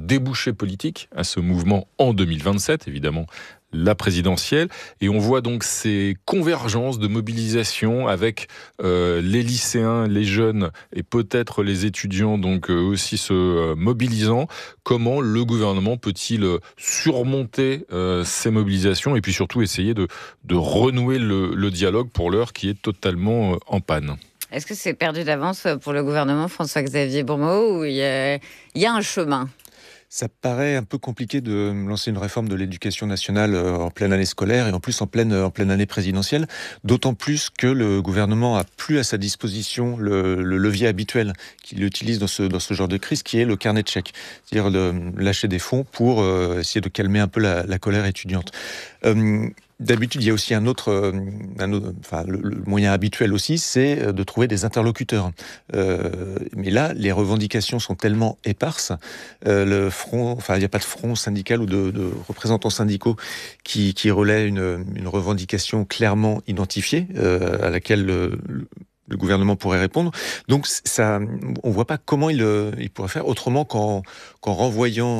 débouché politique à ce mouvement en 2027, évidemment la présidentielle, et on voit donc ces convergences de mobilisation avec les lycéens, les jeunes et peut-être les étudiants donc aussi se mobilisant. Comment le gouvernement peut-il surmonter ces mobilisations et puis surtout essayer de renouer le dialogue pour l'heure qui est totalement en panne? Est-ce que c'est perdu d'avance pour le gouvernement François-Xavier Bourmeau ou il y a un chemin ? Ça paraît un peu compliqué de lancer une réforme de l'éducation nationale en pleine année scolaire et en plus en pleine année présidentielle, d'autant plus que le gouvernement a plus à sa disposition le levier habituel qu'il utilise dans ce genre de crise, qui est le carnet de chèques, c'est-à-dire lâcher des fonds pour essayer de calmer un peu la colère étudiante. D'habitude, il y a aussi le moyen habituel aussi, c'est de trouver des interlocuteurs. Mais là, les revendications sont tellement éparses. Il n'y a pas de front syndical ou de représentants syndicaux qui relaient une revendication clairement identifiée, à laquelle le gouvernement pourrait répondre. Donc, ça, on voit pas comment il pourrait faire autrement qu'en renvoyant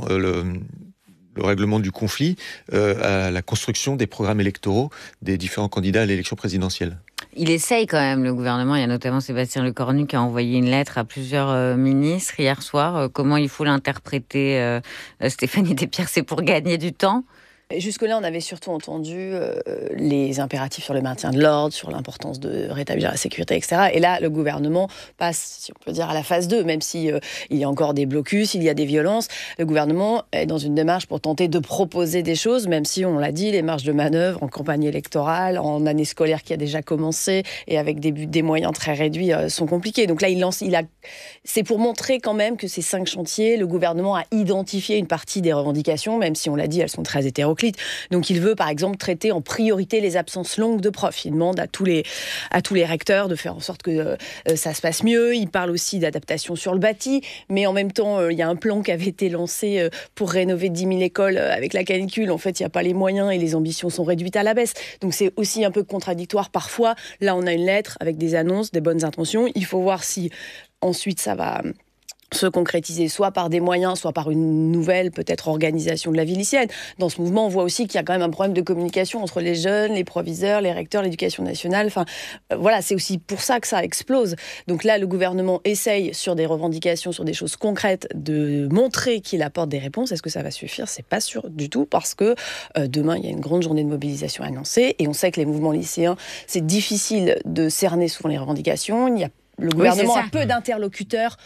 le règlement du conflit à la construction des programmes électoraux des différents candidats à l'élection présidentielle. Il essaye quand même, le gouvernement. Il y a notamment Sébastien Lecornu qui a envoyé une lettre à plusieurs ministres hier soir. Comment il faut l'interpréter, Stéphanie Despierres? C'est pour gagner du temps? Jusque-là, on avait surtout entendu les impératifs sur le maintien de l'ordre, sur l'importance de rétablir la sécurité, etc. Et là, le gouvernement passe, si on peut dire, à la phase 2, même si il y a encore des blocus, il y a des violences. Le gouvernement est dans une démarche pour tenter de proposer des choses, même si, on l'a dit, les marges de manœuvre en campagne électorale, en année scolaire qui a déjà commencé, et avec des moyens très réduits, sont compliqués. Donc là, c'est pour montrer quand même que ces 5 chantiers, le gouvernement a identifié une partie des revendications, même si, on l'a dit, elles sont très hétéroclites. Donc il veut par exemple traiter en priorité les absences longues de profs. Il demande à tous les recteurs de faire en sorte que ça se passe mieux. Il parle aussi d'adaptation sur le bâti, mais en même temps il y a un plan qui avait été lancé pour rénover 10 000 écoles avec la canicule. En fait, il n'y a pas les moyens et les ambitions sont réduites à la baisse. Donc c'est aussi un peu contradictoire parfois. Là, on a une lettre avec des annonces, des bonnes intentions. Il faut voir si ensuite ça va se concrétiser soit par des moyens, soit par une nouvelle peut-être organisation de la vie lycéenne. Dans ce mouvement, on voit aussi qu'il y a quand même un problème de communication entre les jeunes, les proviseurs, les recteurs, l'éducation nationale. Enfin, voilà, c'est aussi pour ça que ça explose. Donc là, le gouvernement essaye sur des revendications, sur des choses concrètes, de montrer qu'il apporte des réponses. Est-ce que ça va suffire? C'est pas sûr du tout, parce que demain, il y a une grande journée de mobilisation annoncée, et on sait que les mouvements lycéens, c'est difficile de cerner souvent les revendications. Le gouvernement a peu d'interlocuteurs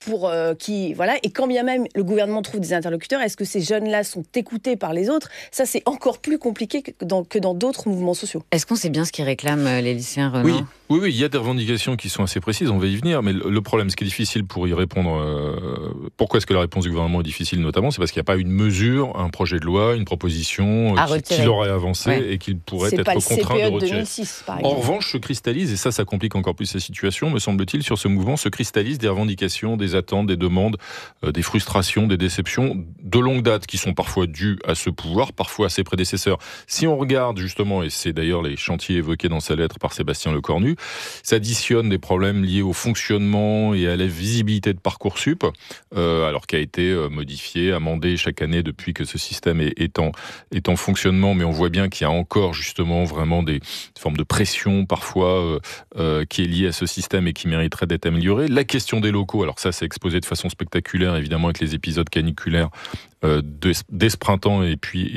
et quand bien même le gouvernement trouve des interlocuteurs, est-ce que ces jeunes-là sont écoutés par les autres? Ça, c'est encore plus compliqué que dans d'autres mouvements sociaux. Est-ce qu'on sait bien ce qu'ils réclament, les lycéens, Renan? Oui, il y a des revendications qui sont assez précises, on va y venir, mais le problème, ce qui est difficile pour y répondre, pourquoi est-ce que la réponse du gouvernement est difficile notamment, c'est parce qu'il n'y a pas une mesure, un projet de loi, une proposition qu'il aurait avancé et qu'il pourrait être contraint de retirer. 2006, par exemple. En revanche, se cristallise, et ça complique encore plus la situation, me semble-t-il, sur ce mouvement, se cristallisent des revendications, des attentes, des demandes, des frustrations, des déceptions de longue date qui sont parfois dues à ce pouvoir, parfois à ses prédécesseurs. Si on regarde justement, et c'est d'ailleurs les chantiers évoqués dans sa lettre par Sébastien Lecornu, s'additionnent des problèmes liés au fonctionnement et à la visibilité de Parcoursup, alors qu'a été modifié, amendé chaque année depuis que ce système est en fonctionnement, mais on voit bien qu'il y a encore justement vraiment des formes de pression parfois qui est liée à ce système et qui mériterait d'être améliorée. La question des locaux, alors ça c'est exposé de façon spectaculaire évidemment avec les épisodes caniculaires dès ce printemps et puis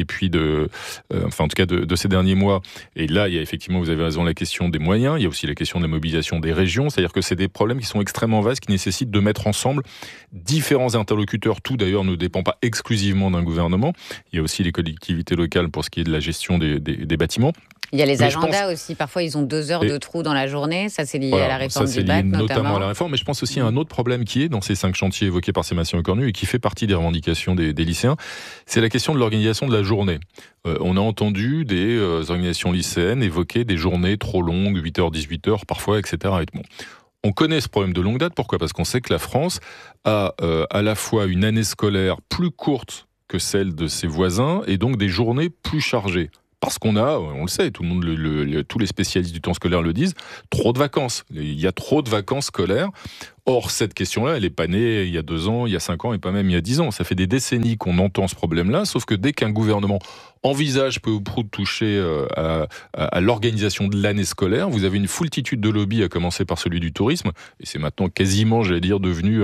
en tout cas de ces derniers mois. Et là, il y a effectivement, vous avez raison, la question des moyens. Il y a aussi la question de la mobilisation des régions. C'est-à-dire que c'est des problèmes qui sont extrêmement vastes, qui nécessitent de mettre ensemble différents interlocuteurs. Tout d'ailleurs ne dépend pas exclusivement d'un gouvernement. Il y a aussi les collectivités locales pour ce qui est de la gestion des bâtiments. Il y a les agendas aussi. Parfois, ils ont 2 heures de trou dans la journée. Ça, c'est lié à la réforme du bac, notamment à la réforme. Mais je pense aussi à un autre problème qui est dans ces 5 chantiers évoqués par Sébastien Lecornu et qui fait partie des revendications des lycéens. C'est la question de l'organisation de la journée. On a entendu des organisations lycéennes évoquer des journées trop longues, 8h, 18h, parfois, etc. Et bon. On connaît ce problème de longue date. Pourquoi ? Parce qu'on sait que la France a à la fois une année scolaire plus courte que celle de ses voisins et donc des journées plus chargées. Parce qu'on a, on le sait, tout le monde, tous les spécialistes du temps scolaire le disent, trop de vacances. Il y a trop de vacances scolaires. Or, cette question-là, elle n'est pas née il y a 2 ans, il y a 5 ans et pas même il y a 10 ans. Ça fait des décennies qu'on entend ce problème-là, sauf que dès qu'un gouvernement envisage peu ou prou de toucher à l'organisation de l'année scolaire, vous avez une foultitude de lobbies, à commencer par celui du tourisme, et c'est maintenant quasiment, j'allais dire, devenu,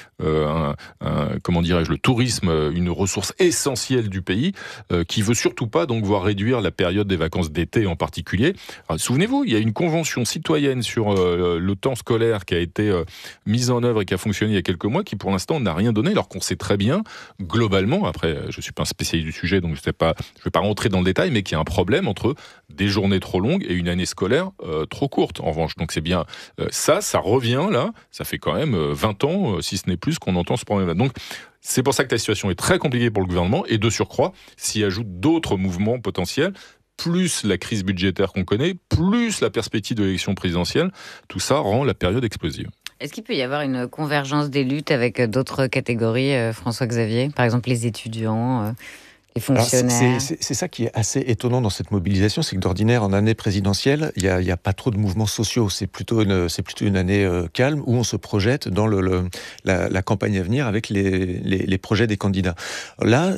comment dirais-je, le tourisme, une ressource essentielle du pays, qui veut surtout pas donc voir réduire la période des vacances d'été en particulier. Alors, souvenez-vous, il y a une convention citoyenne sur le temps scolaire qui a été mise en œuvre et qui a fonctionné il y a quelques mois, qui pour l'instant n'a rien donné, alors qu'on sait très bien, globalement, après je suis pas un spécialiste du sujet, donc je vais pas rentrer dans le détail, mais qu'il y a un problème entre des journées trop longues et une année scolaire trop courte, en revanche. Donc c'est bien ça revient là, ça fait quand même 20 ans, si ce n'est plus, qu'on entend ce problème-là. Donc c'est pour ça que la situation est très compliquée pour le gouvernement, et de surcroît, s'y ajoutent d'autres mouvements potentiels, plus la crise budgétaire qu'on connaît, plus la perspective de l'élection présidentielle, tout ça rend la période explosive. Est-ce qu'il peut y avoir une convergence des luttes avec d'autres catégories, François-Xavier ? Par exemple, les étudiants, les fonctionnaires. C'est ça qui est assez étonnant dans cette mobilisation, c'est que d'ordinaire, en année présidentielle, il y a pas trop de mouvements sociaux. C'est plutôt une année calme où on se projette dans la campagne à venir avec les projets des candidats. Là,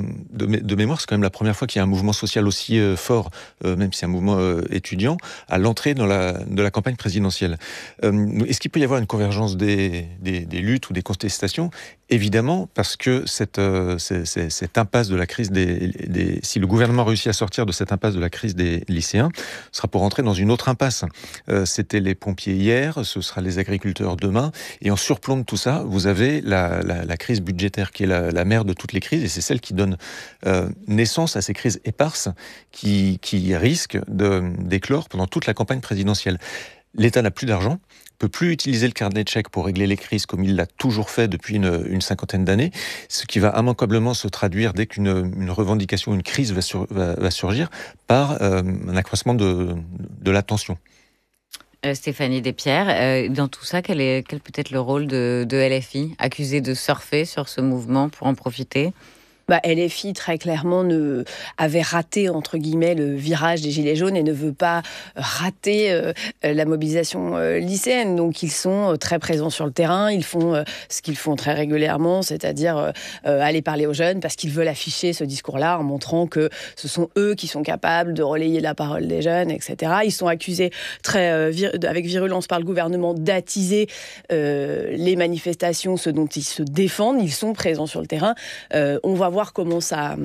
de mémoire, c'est quand même la première fois qu'il y a un mouvement social aussi fort, même si c'est un mouvement étudiant, à l'entrée de la campagne présidentielle. Est-ce qu'il peut y avoir une convergence des luttes ou des contestations ? Évidemment, parce que cette impasse de la crise si le gouvernement réussit à sortir de cette impasse de la crise des lycéens, ce sera pour entrer dans une autre impasse. C'était les pompiers hier, ce sera les agriculteurs demain, et en surplomb de tout ça, vous avez la crise budgétaire qui est la mère de toutes les crises, et c'est celle qui donne naissance à ces crises éparses qui risquent d'éclore pendant toute la campagne présidentielle. L'État n'a plus d'argent, peut plus utiliser le carnet de chèques pour régler les crises comme il l'a toujours fait depuis une cinquantaine d'années, ce qui va immanquablement se traduire dès qu'une revendication, une crise va surgir, par un accroissement de la tension. Stéphanie Despierres, dans tout ça, quel peut être le rôle de LFI, accusé de surfer sur ce mouvement pour en profiter ? LFI, très clairement, avait raté, entre guillemets, le virage des Gilets jaunes et ne veut pas rater la mobilisation lycéenne. Donc, ils sont très présents sur le terrain. Ils font ce qu'ils font très régulièrement, c'est-à-dire aller parler aux jeunes parce qu'ils veulent afficher ce discours-là en montrant que ce sont eux qui sont capables de relayer la parole des jeunes, etc. Ils sont accusés avec virulence par le gouvernement d'attiser les manifestations, ce dont ils se défendent. Ils sont présents sur le terrain. On va voir comment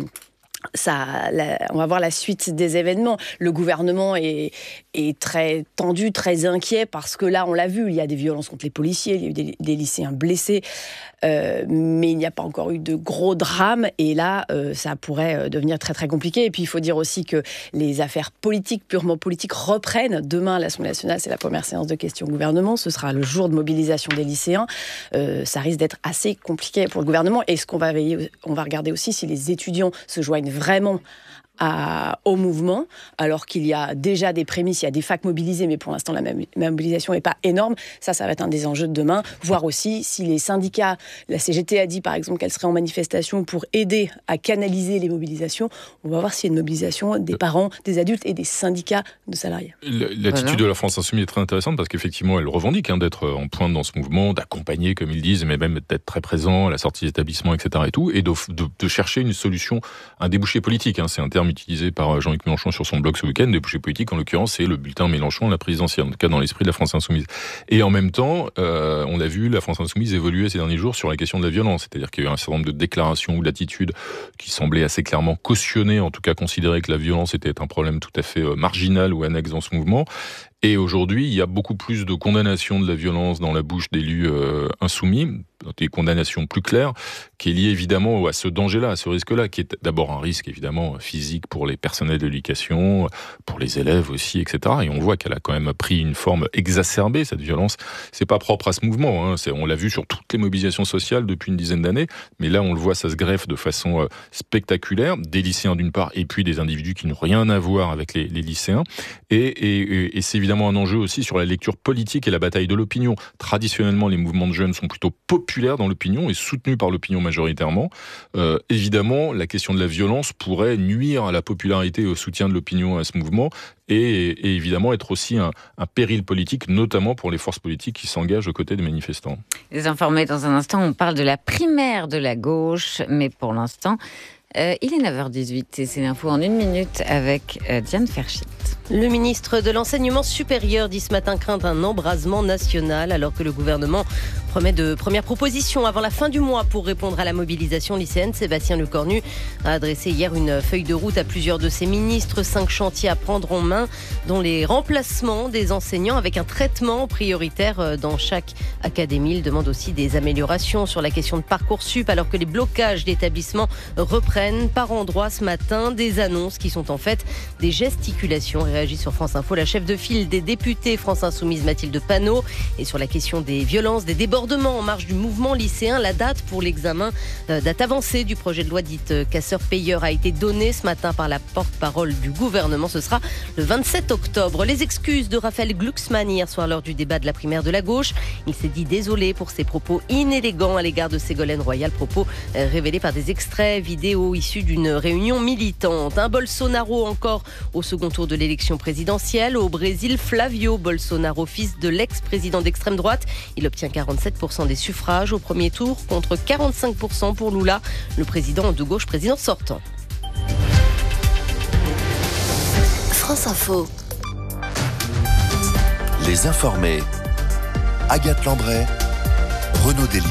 on va voir la suite des événements. Le gouvernement est très tendu, très inquiet, parce que là, on l'a vu, il y a des violences contre les policiers, il y a eu des lycéens blessés, mais il n'y a pas encore eu de gros drames, et là, ça pourrait devenir très très compliqué. Et puis, il faut dire aussi que les affaires politiques, purement politiques, reprennent. Demain, à l'Assemblée nationale, c'est la première séance de questions au gouvernement, ce sera le jour de mobilisation des lycéens. Ça risque d'être assez compliqué pour le gouvernement, et on va regarder aussi si les étudiants se joignent vraiment au mouvement, alors qu'il y a déjà des prémices, il y a des facs mobilisés, mais pour l'instant la mobilisation n'est pas énorme. Ça va être un des enjeux de demain. Voir aussi si les syndicats, la CGT a dit par exemple qu'elle serait en manifestation pour aider à canaliser les mobilisations. On va voir s'il y a une mobilisation des parents, des adultes et des syndicats de salariés. L'attitude de la France Insoumise est très intéressante parce qu'effectivement elle revendique d'être en pointe dans ce mouvement, d'accompagner comme ils disent, mais même d'être très présent à la sortie des établissements, etc. et tout, et de chercher une solution, un débouché politique. C'est un terme utilisé par Jean-Luc Mélenchon sur son blog ce week-end. Débouché politique, en l'occurrence, c'est le bulletin Mélenchon à la présidentielle, en tout cas dans l'esprit de la France Insoumise. Et en même temps, on a vu la France Insoumise évoluer ces derniers jours sur la question de la violence, c'est-à-dire qu'il y a eu un certain nombre de déclarations ou d'attitudes qui semblaient assez clairement cautionner, en tout cas considérer que la violence était un problème tout à fait marginal ou annexe dans ce mouvement. Et aujourd'hui, il y a beaucoup plus de condamnations de la violence dans la bouche d'élus insoumis, des condamnations plus claires, qui est liée évidemment à ce danger-là, à ce risque-là, qui est d'abord un risque évidemment physique pour les personnels de l'éducation, pour les élèves aussi, etc. Et on voit qu'elle a quand même pris une forme exacerbée, cette violence. C'est pas propre à ce mouvement, on l'a vu sur toutes les mobilisations sociales depuis une dizaine d'années, mais là on le voit, ça se greffe de façon spectaculaire, des lycéens d'une part, et puis des individus qui n'ont rien à voir avec les lycéens. Et c'est évidemment évidemment un enjeu aussi sur la lecture politique et la bataille de l'opinion. Traditionnellement, les mouvements de jeunes sont plutôt populaires dans l'opinion et soutenus par l'opinion majoritairement. Évidemment, la question de la violence pourrait nuire à la popularité et au soutien de l'opinion à ce mouvement et évidemment être aussi un péril politique, notamment pour les forces politiques qui s'engagent aux côtés des manifestants. Les informés, dans un instant, on parle de la primaire de la gauche, mais pour l'instant, il est 9h18 et c'est l'info en 1 minute avec Diane Ferchit. Le ministre de l'Enseignement supérieur dit ce matin craindre un embrasement national alors que le gouvernement promet de premières propositions avant la fin du mois pour répondre à la mobilisation lycéenne. Sébastien Lecornu a adressé hier une feuille de route à plusieurs de ses ministres. 5 chantiers à prendre en main, dont les remplacements des enseignants avec un traitement prioritaire dans chaque académie. Il demande aussi des améliorations sur la question de Parcoursup alors que les blocages d'établissements reprennent par endroits ce matin. Des annonces qui sont en fait des gesticulations. Réagit sur France Info la chef de file des députés France Insoumise Mathilde Panot. Et sur la question des violences, des débordements en marge du mouvement lycéen, la date pour l'examen, date avancée du projet de loi dite casseur-payeur a été donnée ce matin par la porte-parole du gouvernement. Ce sera le 27 octobre. Les excuses de Raphaël Glucksmann hier soir lors du débat de la primaire de la gauche. Il s'est dit désolé pour ses propos inélégants à l'égard de Ségolène Royal. Propos révélés par des extraits vidéo issus d'une réunion militante. Un Bolsonaro encore au second tour de l'élection présidentielle. Au Brésil, Flavio Bolsonaro, fils de l'ex-président d'extrême droite, il obtient 47% des suffrages au premier tour contre 45% pour Lula, le président de gauche, président sortant. France Info. Les informés. Agathe Lambray, Renaud Dely.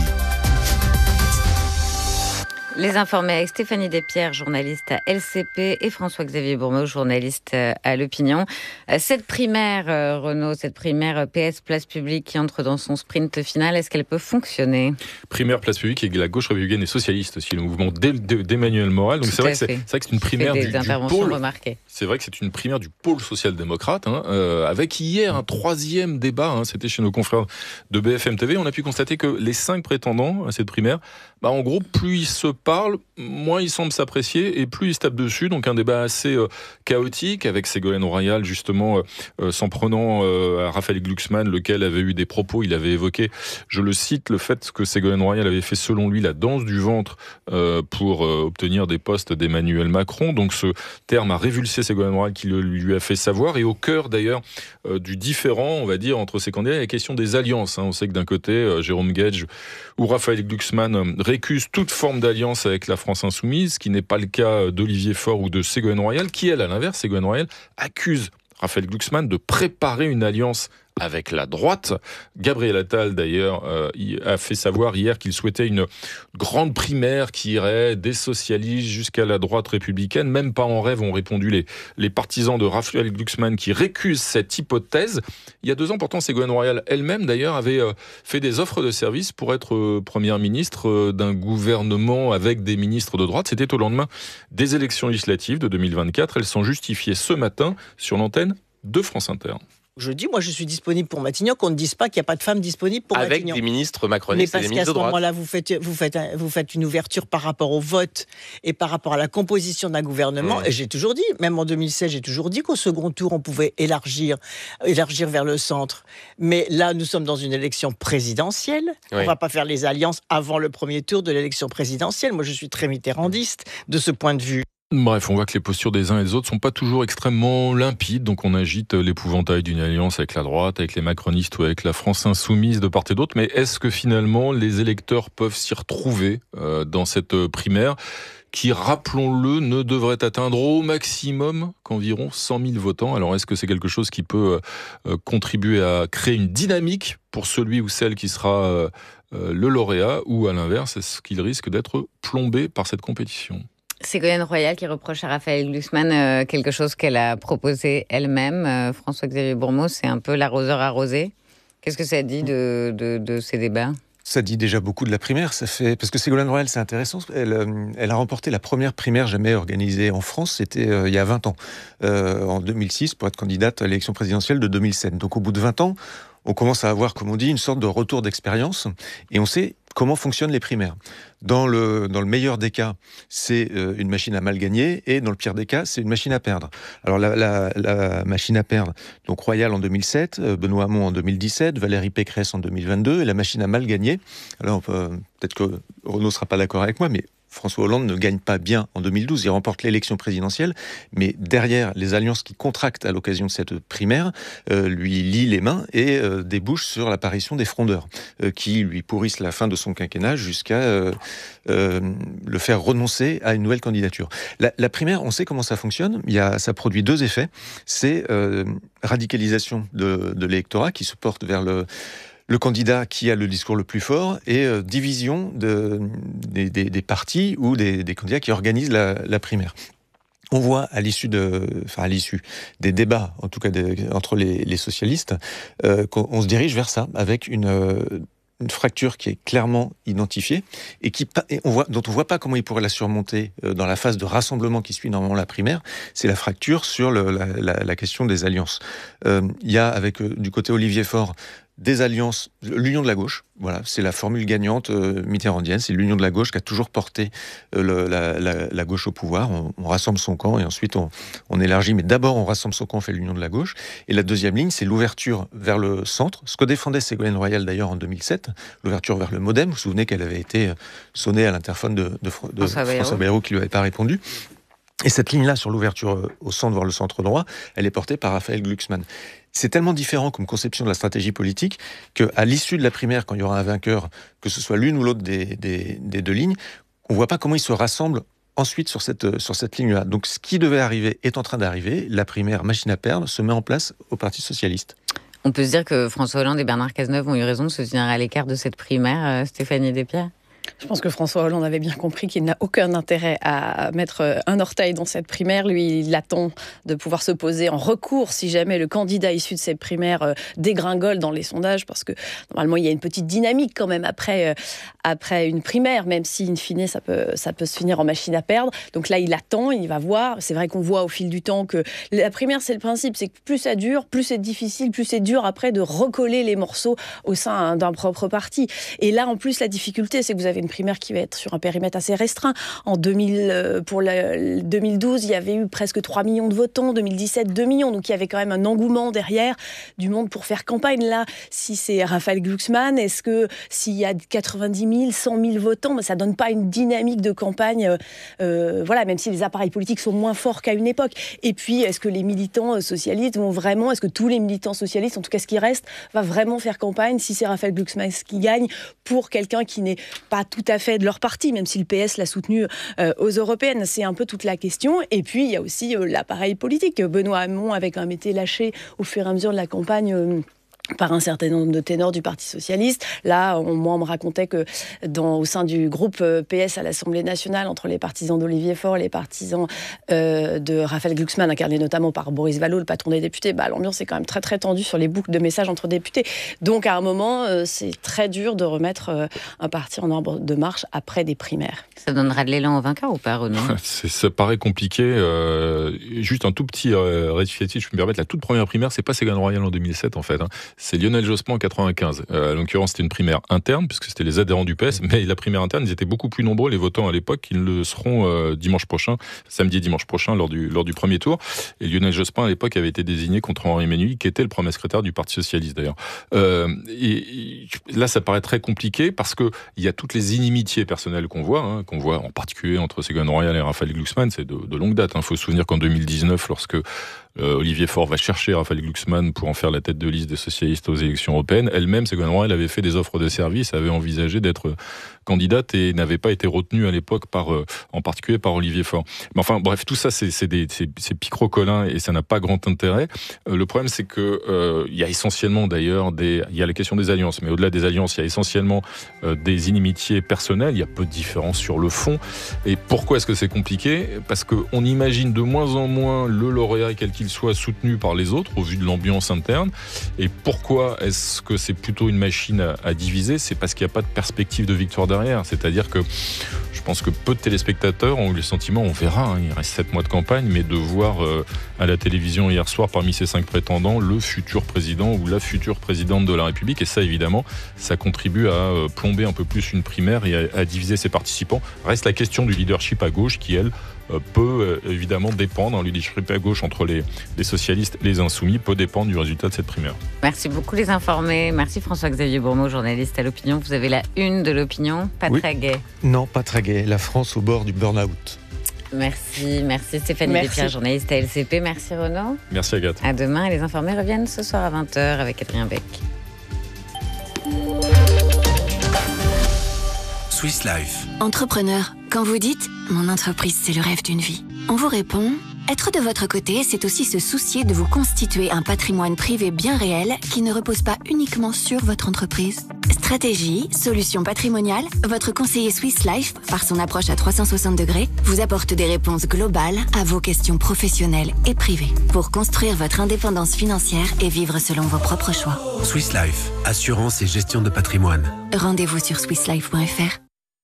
Les informés avec Stéphanie Despierres, journaliste à LCP, et François-Xavier Bourmeau, journaliste à l'Opinion. Cette primaire, Renaud, cette primaire PS Place Publique qui entre dans son sprint final, est-ce qu'elle peut fonctionner ? Primaire Place Publique et la gauche républicaine et socialiste aussi, le mouvement d'Emmanuel Morel. Donc c'est vrai que c'est une primaire du pôle. Remarquées. C'est vrai que c'est une primaire du pôle social-démocrate, avec hier un 3e débat, c'était chez nos confrères de BFM TV. On a pu constater que les 5 prétendants à cette primaire, en gros, plus ils se parlent, moins ils semblent s'apprécier et plus ils se tapent dessus. Donc un débat assez chaotique avec Ségolène Royal justement s'en prenant à Raphaël Glucksmann, lequel avait eu des propos, il avait évoqué, je le cite, le fait que Ségolène Royal avait fait selon lui la danse du ventre pour obtenir des postes d'Emmanuel Macron. Donc ce terme a révulsé Ségolène Royal qui lui a fait savoir. Et au cœur d'ailleurs du différend, on va dire, entre ces candidats, il y a la question des alliances. On sait que d'un côté, Jérôme Guedj ou Raphaël Glucksmann récusent toute forme d'alliance avec la France Insoumise, ce qui n'est pas le cas d'Olivier Faure ou de Ségolène Royal, qui, elle, à l'inverse, Ségolène Royal, accuse Raphaël Glucksmann de préparer une alliance avec la droite. Gabriel Attal, d'ailleurs, a fait savoir hier qu'il souhaitait une grande primaire qui irait des socialistes jusqu'à la droite républicaine. Même pas en rêve, ont répondu les partisans de Raphaël Glucksmann qui récusent cette hypothèse. Il y a 2 ans, pourtant, Ségolène Royal elle-même, d'ailleurs, avait fait des offres de service pour être première ministre d'un gouvernement avec des ministres de droite. C'était au lendemain des élections législatives de 2024. Elle s'en justifiait ce matin sur l'antenne de France Inter. Je dis, moi, je suis disponible pour Matignon, qu'on ne dise pas qu'il n'y a pas de femme disponible pour Matignon. Avec des ministres macronistes et des ministres de droite. Mais parce qu'à ce moment-là, vous faites une ouverture par rapport au vote et par rapport à la composition d'un gouvernement. Et j'ai toujours dit, même en 2016, j'ai toujours dit qu'au second tour, on pouvait élargir vers le centre. Mais là, nous sommes dans une élection présidentielle. Oui. On ne va pas faire les alliances avant le premier tour de l'élection présidentielle. Moi, je suis très mitterrandiste de ce point de vue. Bref, on voit que les postures des uns et des autres sont pas toujours extrêmement limpides, donc on agite l'épouvantail d'une alliance avec la droite, avec les macronistes ou avec la France insoumise de part et d'autre. Mais est-ce que finalement les électeurs peuvent s'y retrouver dans cette primaire qui, rappelons-le, ne devrait atteindre au maximum qu'environ 100 000 votants. Alors est-ce que c'est quelque chose qui peut contribuer à créer une dynamique pour celui ou celle qui sera le lauréat, ou à l'inverse, est-ce qu'il risque d'être plombé par cette compétition ? Ségolène Royal qui reproche à Raphaël Glucksmann quelque chose qu'elle a proposé elle-même. François-Xavier Bourmeau, c'est un peu l'arroseur arrosé. Qu'est-ce que ça dit de ces débats ? Ça dit déjà beaucoup de la primaire. Parce que Ségolène Royal, c'est intéressant. Elle a remporté la première primaire jamais organisée en France. C'était il y a 20 ans, en 2006, pour être candidate à l'élection présidentielle de 2007. Donc au bout de 20 ans, on commence à avoir, comme on dit, une sorte de retour d'expérience, et on sait comment fonctionnent les primaires. Dans le meilleur des cas, c'est une machine à mal gagner, et dans le pire des cas, c'est une machine à perdre. Alors la machine à perdre, donc Royal en 2007, Benoît Hamon en 2017, Valérie Pécresse en 2022, et la machine à mal gagner. Alors peut-être que Renaud ne sera pas d'accord avec moi, mais François Hollande ne gagne pas bien en 2012, il remporte l'élection présidentielle, mais derrière, les alliances qui contractent à l'occasion de cette primaire lui lient les mains et débouchent sur l'apparition des frondeurs, qui lui pourrissent la fin de son quinquennat jusqu'à le faire renoncer à une nouvelle candidature. La primaire, on sait comment ça fonctionne, ça produit 2 effets, c'est radicalisation de l'électorat qui se porte vers le candidat qui a le discours le plus fort, et division des partis ou des candidats qui organisent la primaire. On voit à l'issue des débats, en tout cas entre les socialistes, qu'on se dirige vers ça, avec une fracture qui est clairement identifiée et dont on voit pas comment il pourrait la surmonter dans la phase de rassemblement qui suit normalement la primaire. C'est la fracture sur la question des alliances. Il y a du côté Olivier Faure des alliances, l'union de la gauche, voilà, c'est la formule gagnante mitterrandienne, c'est l'union de la gauche qui a toujours porté la gauche au pouvoir. On rassemble son camp et ensuite on élargit, mais d'abord on rassemble son camp, on fait l'union de la gauche. Et la deuxième ligne, c'est l'ouverture vers le centre, ce que défendait Ségolène Royal d'ailleurs en 2007, l'ouverture vers le MoDem. Vous vous souvenez qu'elle avait été sonnée à l'interphone de François Bayrou qui lui avait pas répondu. Et cette ligne-là, sur l'ouverture au centre, vers le centre droit, elle est portée par Raphaël Glucksmann. C'est tellement différent comme conception de la stratégie politique qu'à l'issue de la primaire, quand il y aura un vainqueur, que ce soit l'une ou l'autre des 2 lignes, on ne voit pas comment ils se rassemblent ensuite sur cette ligne-là. Donc ce qui devait arriver est en train d'arriver. La primaire machine à perdre se met en place au Parti socialiste. On peut se dire que François Hollande et Bernard Cazeneuve ont eu raison de se tenir à l'écart de cette primaire, Stéphanie Despierres ? Je pense que François Hollande avait bien compris qu'il n'a aucun intérêt à mettre un orteil dans cette primaire. Lui, il attend de pouvoir se poser en recours si jamais le candidat issu de cette primaire dégringole dans les sondages, parce que normalement, il y a une petite dynamique quand même après une primaire, même si, in fine, ça peut se finir en machine à perdre. Donc là, il attend, il va voir. C'est vrai qu'on voit au fil du temps que la primaire, c'est le principe, c'est que plus ça dure, plus c'est difficile, plus c'est dur après de recoller les morceaux au sein d'un propre parti. Et là, en plus, la difficulté, c'est que vous avez une primaire qui va être sur un périmètre assez restreint. Pour 2012, il y avait eu presque 3 millions de votants, 2017, 2 millions. Donc il y avait quand même un engouement derrière du monde pour faire campagne. Là, si c'est Raphaël Glucksmann, est-ce que s'il y a 90 000, 100 000 votants, ça ne donne pas une dynamique de campagne, même si les appareils politiques sont moins forts qu'à une époque. Et puis, est-ce que les militants socialistes est-ce que tous les militants socialistes, en tout cas ce qui reste, va vraiment faire campagne si c'est Raphaël Glucksmann qui gagne pour quelqu'un qui n'est pas tout à fait de leur parti, même si le PS l'a soutenu aux européennes. C'est un peu toute la question. Et puis, il y a aussi l'appareil politique. Benoît Hamon avait quand même été lâché au fur et à mesure de la campagne par un certain nombre de ténors du Parti socialiste. Là, on me racontait que au sein du groupe PS à l'Assemblée nationale, entre les partisans d'Olivier Faure, les partisans de Raphaël Glucksmann, incarné notamment par Boris Vallaud, le patron des députés, l'ambiance est quand même très très tendue sur les boucles de messages entre députés. Donc à un moment, c'est très dur de remettre un parti en ordre de marche après des primaires. Ça donnera de l'élan au vainqueur ou pas, Renaud ? Ça paraît compliqué. Juste un tout petit rectificatif, je peux me permettre, la toute première primaire, c'est pas Ségolène Royal en 2007 en fait. C'est Lionel Jospin en 95. En l'occurrence, c'était une primaire interne, puisque c'était les adhérents du PS, mais la primaire interne, ils étaient beaucoup plus nombreux, les votants à l'époque, qu'ils le seront samedi et dimanche prochain, lors du premier tour. Et Lionel Jospin, à l'époque, avait été désigné contre Henri Emmanuel, qui était le premier secrétaire du Parti socialiste, d'ailleurs. Et là, ça paraît très compliqué, parce qu'il y a toutes les inimitiés personnelles qu'on voit en particulier entre Ségolène Royal et Raphaël Glucksmann, c'est de longue date. Il faut se souvenir qu'en 2019, lorsque Olivier Faure va chercher Raphaël Glucksmann pour en faire la tête de liste des socialistes aux élections européennes. Elle-même, Ségolène Royal, avait fait des offres de services, avait envisagé d'être candidate et n'avait pas été retenue à l'époque en particulier par Olivier Faure. Mais enfin, bref, tout ça, c'est picrocolin et ça n'a pas grand intérêt. Le problème, c'est que il y a essentiellement d'ailleurs il y a la question des alliances, mais au-delà des alliances, il y a essentiellement des inimitiés personnelles. Il y a peu de différence sur le fond. Et pourquoi est-ce que c'est compliqué ? Parce qu'on imagine de moins en moins le lauréat, quel qu'il soit, soutenu par les autres au vu de l'ambiance interne. Et pourquoi est-ce que c'est plutôt une machine à diviser ? C'est parce qu'il n'y a pas de perspective de victoire derrière. C'est-à-dire que je pense que peu de téléspectateurs ont eu le sentiment, on verra, il reste 7 mois de campagne, mais de voir à la télévision hier soir, parmi ces 5 prétendants, le futur président ou la future présidente de la République. Et ça, évidemment, ça contribue à plomber un peu plus une primaire et à diviser ses participants. Reste la question du leadership à gauche qui, elle, peut évidemment dépendre, un leadership à gauche entre les socialistes et les insoumis, peut dépendre du résultat de cette primaire. Merci beaucoup les informés. Merci François-Xavier Bourmeau, journaliste à l'Opinion. Vous avez la une de l'Opinion, pas très gai. Non, pas très gai. La France au bord du burn-out. Merci Stéphanie Despierre, journaliste à LCP. Merci Renaud. Merci Agathe. À demain, et les informés reviennent ce soir à 20h avec Adrien Beck. Swiss Life. Entrepreneur, quand vous dites « Mon entreprise, c'est le rêve d'une vie », on vous répond « Être de votre côté, c'est aussi se soucier de vous constituer un patrimoine privé bien réel qui ne repose pas uniquement sur votre entreprise. » Stratégie, solutions patrimoniales, votre conseiller Swiss Life, par son approche à 360 degrés, vous apporte des réponses globales à vos questions professionnelles et privées pour construire votre indépendance financière et vivre selon vos propres choix. Swiss Life, assurance et gestion de patrimoine. Rendez-vous sur swisslife.fr.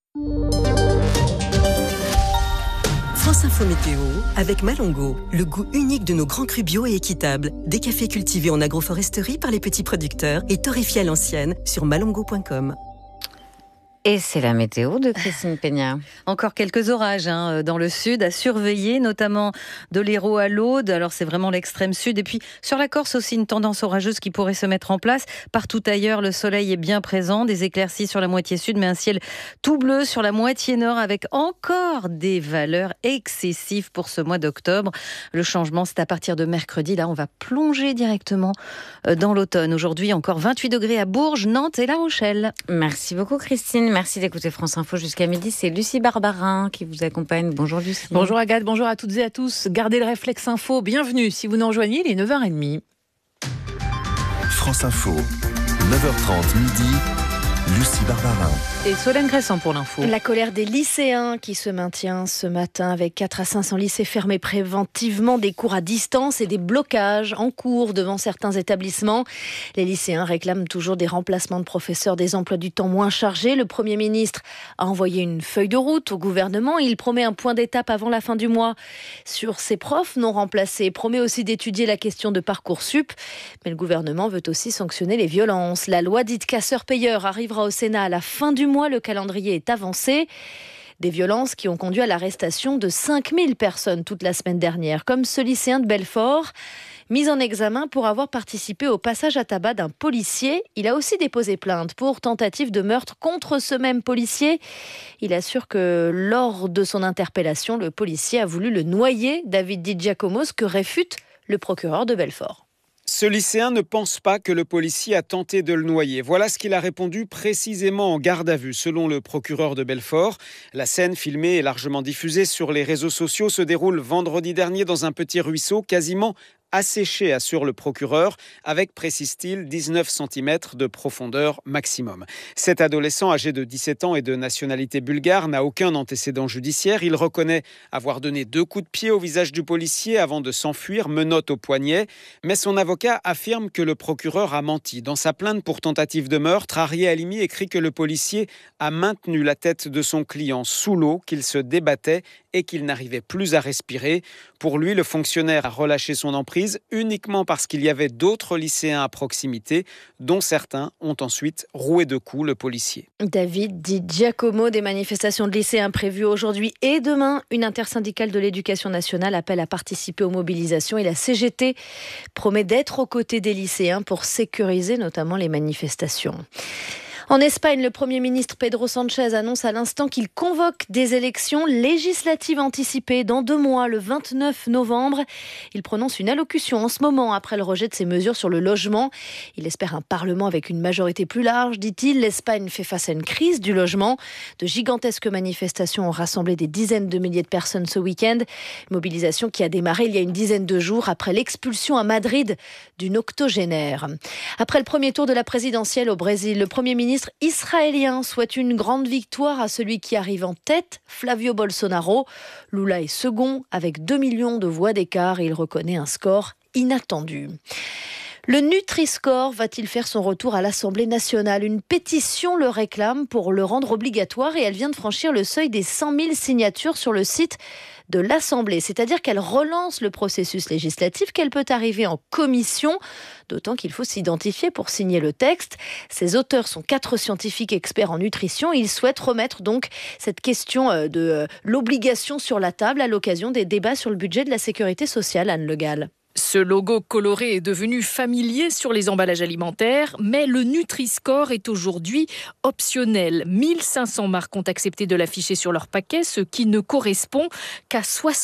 France Info Météo avec Malongo, le goût unique de nos grands crus bio et équitables. Des cafés cultivés en agroforesterie par les petits producteurs et torréfiés à l'ancienne sur malongo.com. Et c'est la météo de Christine Peña. Encore quelques orages dans le sud à surveiller, notamment de l'Hérault à l'Aude. Alors c'est vraiment l'extrême sud. Et puis sur la Corse aussi, une tendance orageuse qui pourrait se mettre en place. Partout ailleurs, le soleil est bien présent. Des éclaircies sur la moitié sud, mais un ciel tout bleu sur la moitié nord avec encore des valeurs excessives pour ce mois d'octobre. Le changement, c'est à partir de mercredi. Là, on va plonger directement dans l'automne. Aujourd'hui, encore 28 degrés à Bourges, Nantes et La Rochelle. Merci beaucoup Christine. Merci d'écouter France Info jusqu'à midi. C'est Lucie Barbarin qui vous accompagne. Bonjour Lucie. Bonjour Agathe, bonjour à toutes et à tous. Gardez le réflexe info. Bienvenue. Si vous nous rejoignez, il est 9h30. France Info, 9h30 midi. Lucie Barbarin. Et Solène Crescent pour l'info. La colère des lycéens qui se maintient ce matin avec 400 à 500 lycées fermés préventivement, des cours à distance et des blocages en cours devant certains établissements. Les lycéens réclament toujours des remplacements de professeurs, des emplois du temps moins chargés. Le Premier ministre a envoyé une feuille de route au gouvernement. Il promet un point d'étape avant la fin du mois sur ces profs non remplacés. Il promet aussi d'étudier la question de Parcoursup. Mais le gouvernement veut aussi sanctionner les violences. La loi dite casseur-payeur arrivera au Sénat à la fin du mois. Le calendrier est avancé. Des violences qui ont conduit à l'arrestation de 5000 personnes toute la semaine dernière, comme ce lycéen de Belfort, mis en examen pour avoir participé au passage à tabac d'un policier. Il a aussi déposé plainte pour tentative de meurtre contre ce même policier. Il assure que lors de son interpellation, le policier a voulu le noyer, David Di Giacomo, ce que réfute le procureur de Belfort. Ce lycéen ne pense pas que le policier a tenté de le noyer. Voilà ce qu'il a répondu précisément en garde à vue. Selon le procureur de Belfort, la scène filmée et largement diffusée sur les réseaux sociaux se déroule vendredi dernier dans un petit ruisseau quasiment asséché, assure le procureur, avec, précise-t-il, 19 cm de profondeur maximum. Cet adolescent âgé de 17 ans et de nationalité bulgare n'a aucun antécédent judiciaire. Il reconnaît avoir donné 2 coups de pied au visage du policier avant de s'enfuir, menottes au poignet. Mais son avocat affirme que le procureur a menti. Dans sa plainte pour tentative de meurtre, Arié Halimi écrit que le policier a maintenu la tête de son client sous l'eau, qu'il se débattait et qu'il n'arrivait plus à respirer. Pour lui, le fonctionnaire a relâché son emprise uniquement parce qu'il y avait d'autres lycéens à proximité, dont certains ont ensuite roué de coups le policier. David Di Giacomo, des manifestations de lycéens prévues aujourd'hui et demain. Une intersyndicale de l'éducation nationale appelle à participer aux mobilisations et la CGT promet d'être aux côtés des lycéens pour sécuriser notamment les manifestations. En Espagne, le Premier ministre Pedro Sánchez annonce à l'instant qu'il convoque des élections législatives anticipées dans 2 mois, le 29 novembre. Il prononce une allocution en ce moment après le rejet de ses mesures sur le logement. Il espère un Parlement avec une majorité plus large, dit-il. L'Espagne fait face à une crise du logement. De gigantesques manifestations ont rassemblé des dizaines de milliers de personnes ce week-end. Mobilisation qui a démarré il y a une dizaine de jours après l'expulsion à Madrid d'une octogénaire. Après le premier tour de la présidentielle au Brésil, le Premier ministre israélien souhaite une grande victoire à celui qui arrive en tête, Flavio Bolsonaro. Lula est second avec 2 millions de voix d'écart et il reconnaît un score inattendu. Le Nutri-Score va-t-il faire son retour à l'Assemblée nationale ? Une pétition le réclame pour le rendre obligatoire et elle vient de franchir le seuil des 100 000 signatures sur le site de l'Assemblée. C'est-à-dire qu'elle relance le processus législatif, qu'elle peut arriver en commission, d'autant qu'il faut s'identifier pour signer le texte. Ses auteurs sont 4 scientifiques experts en nutrition. Ils souhaitent remettre donc cette question de l'obligation sur la table à l'occasion des débats sur le budget de la sécurité sociale. Anne Le Gall. Ce logo coloré est devenu familier sur les emballages alimentaires, mais le Nutri-Score est aujourd'hui optionnel. 1500 marques ont accepté de l'afficher sur leur paquet, ce qui ne correspond qu'à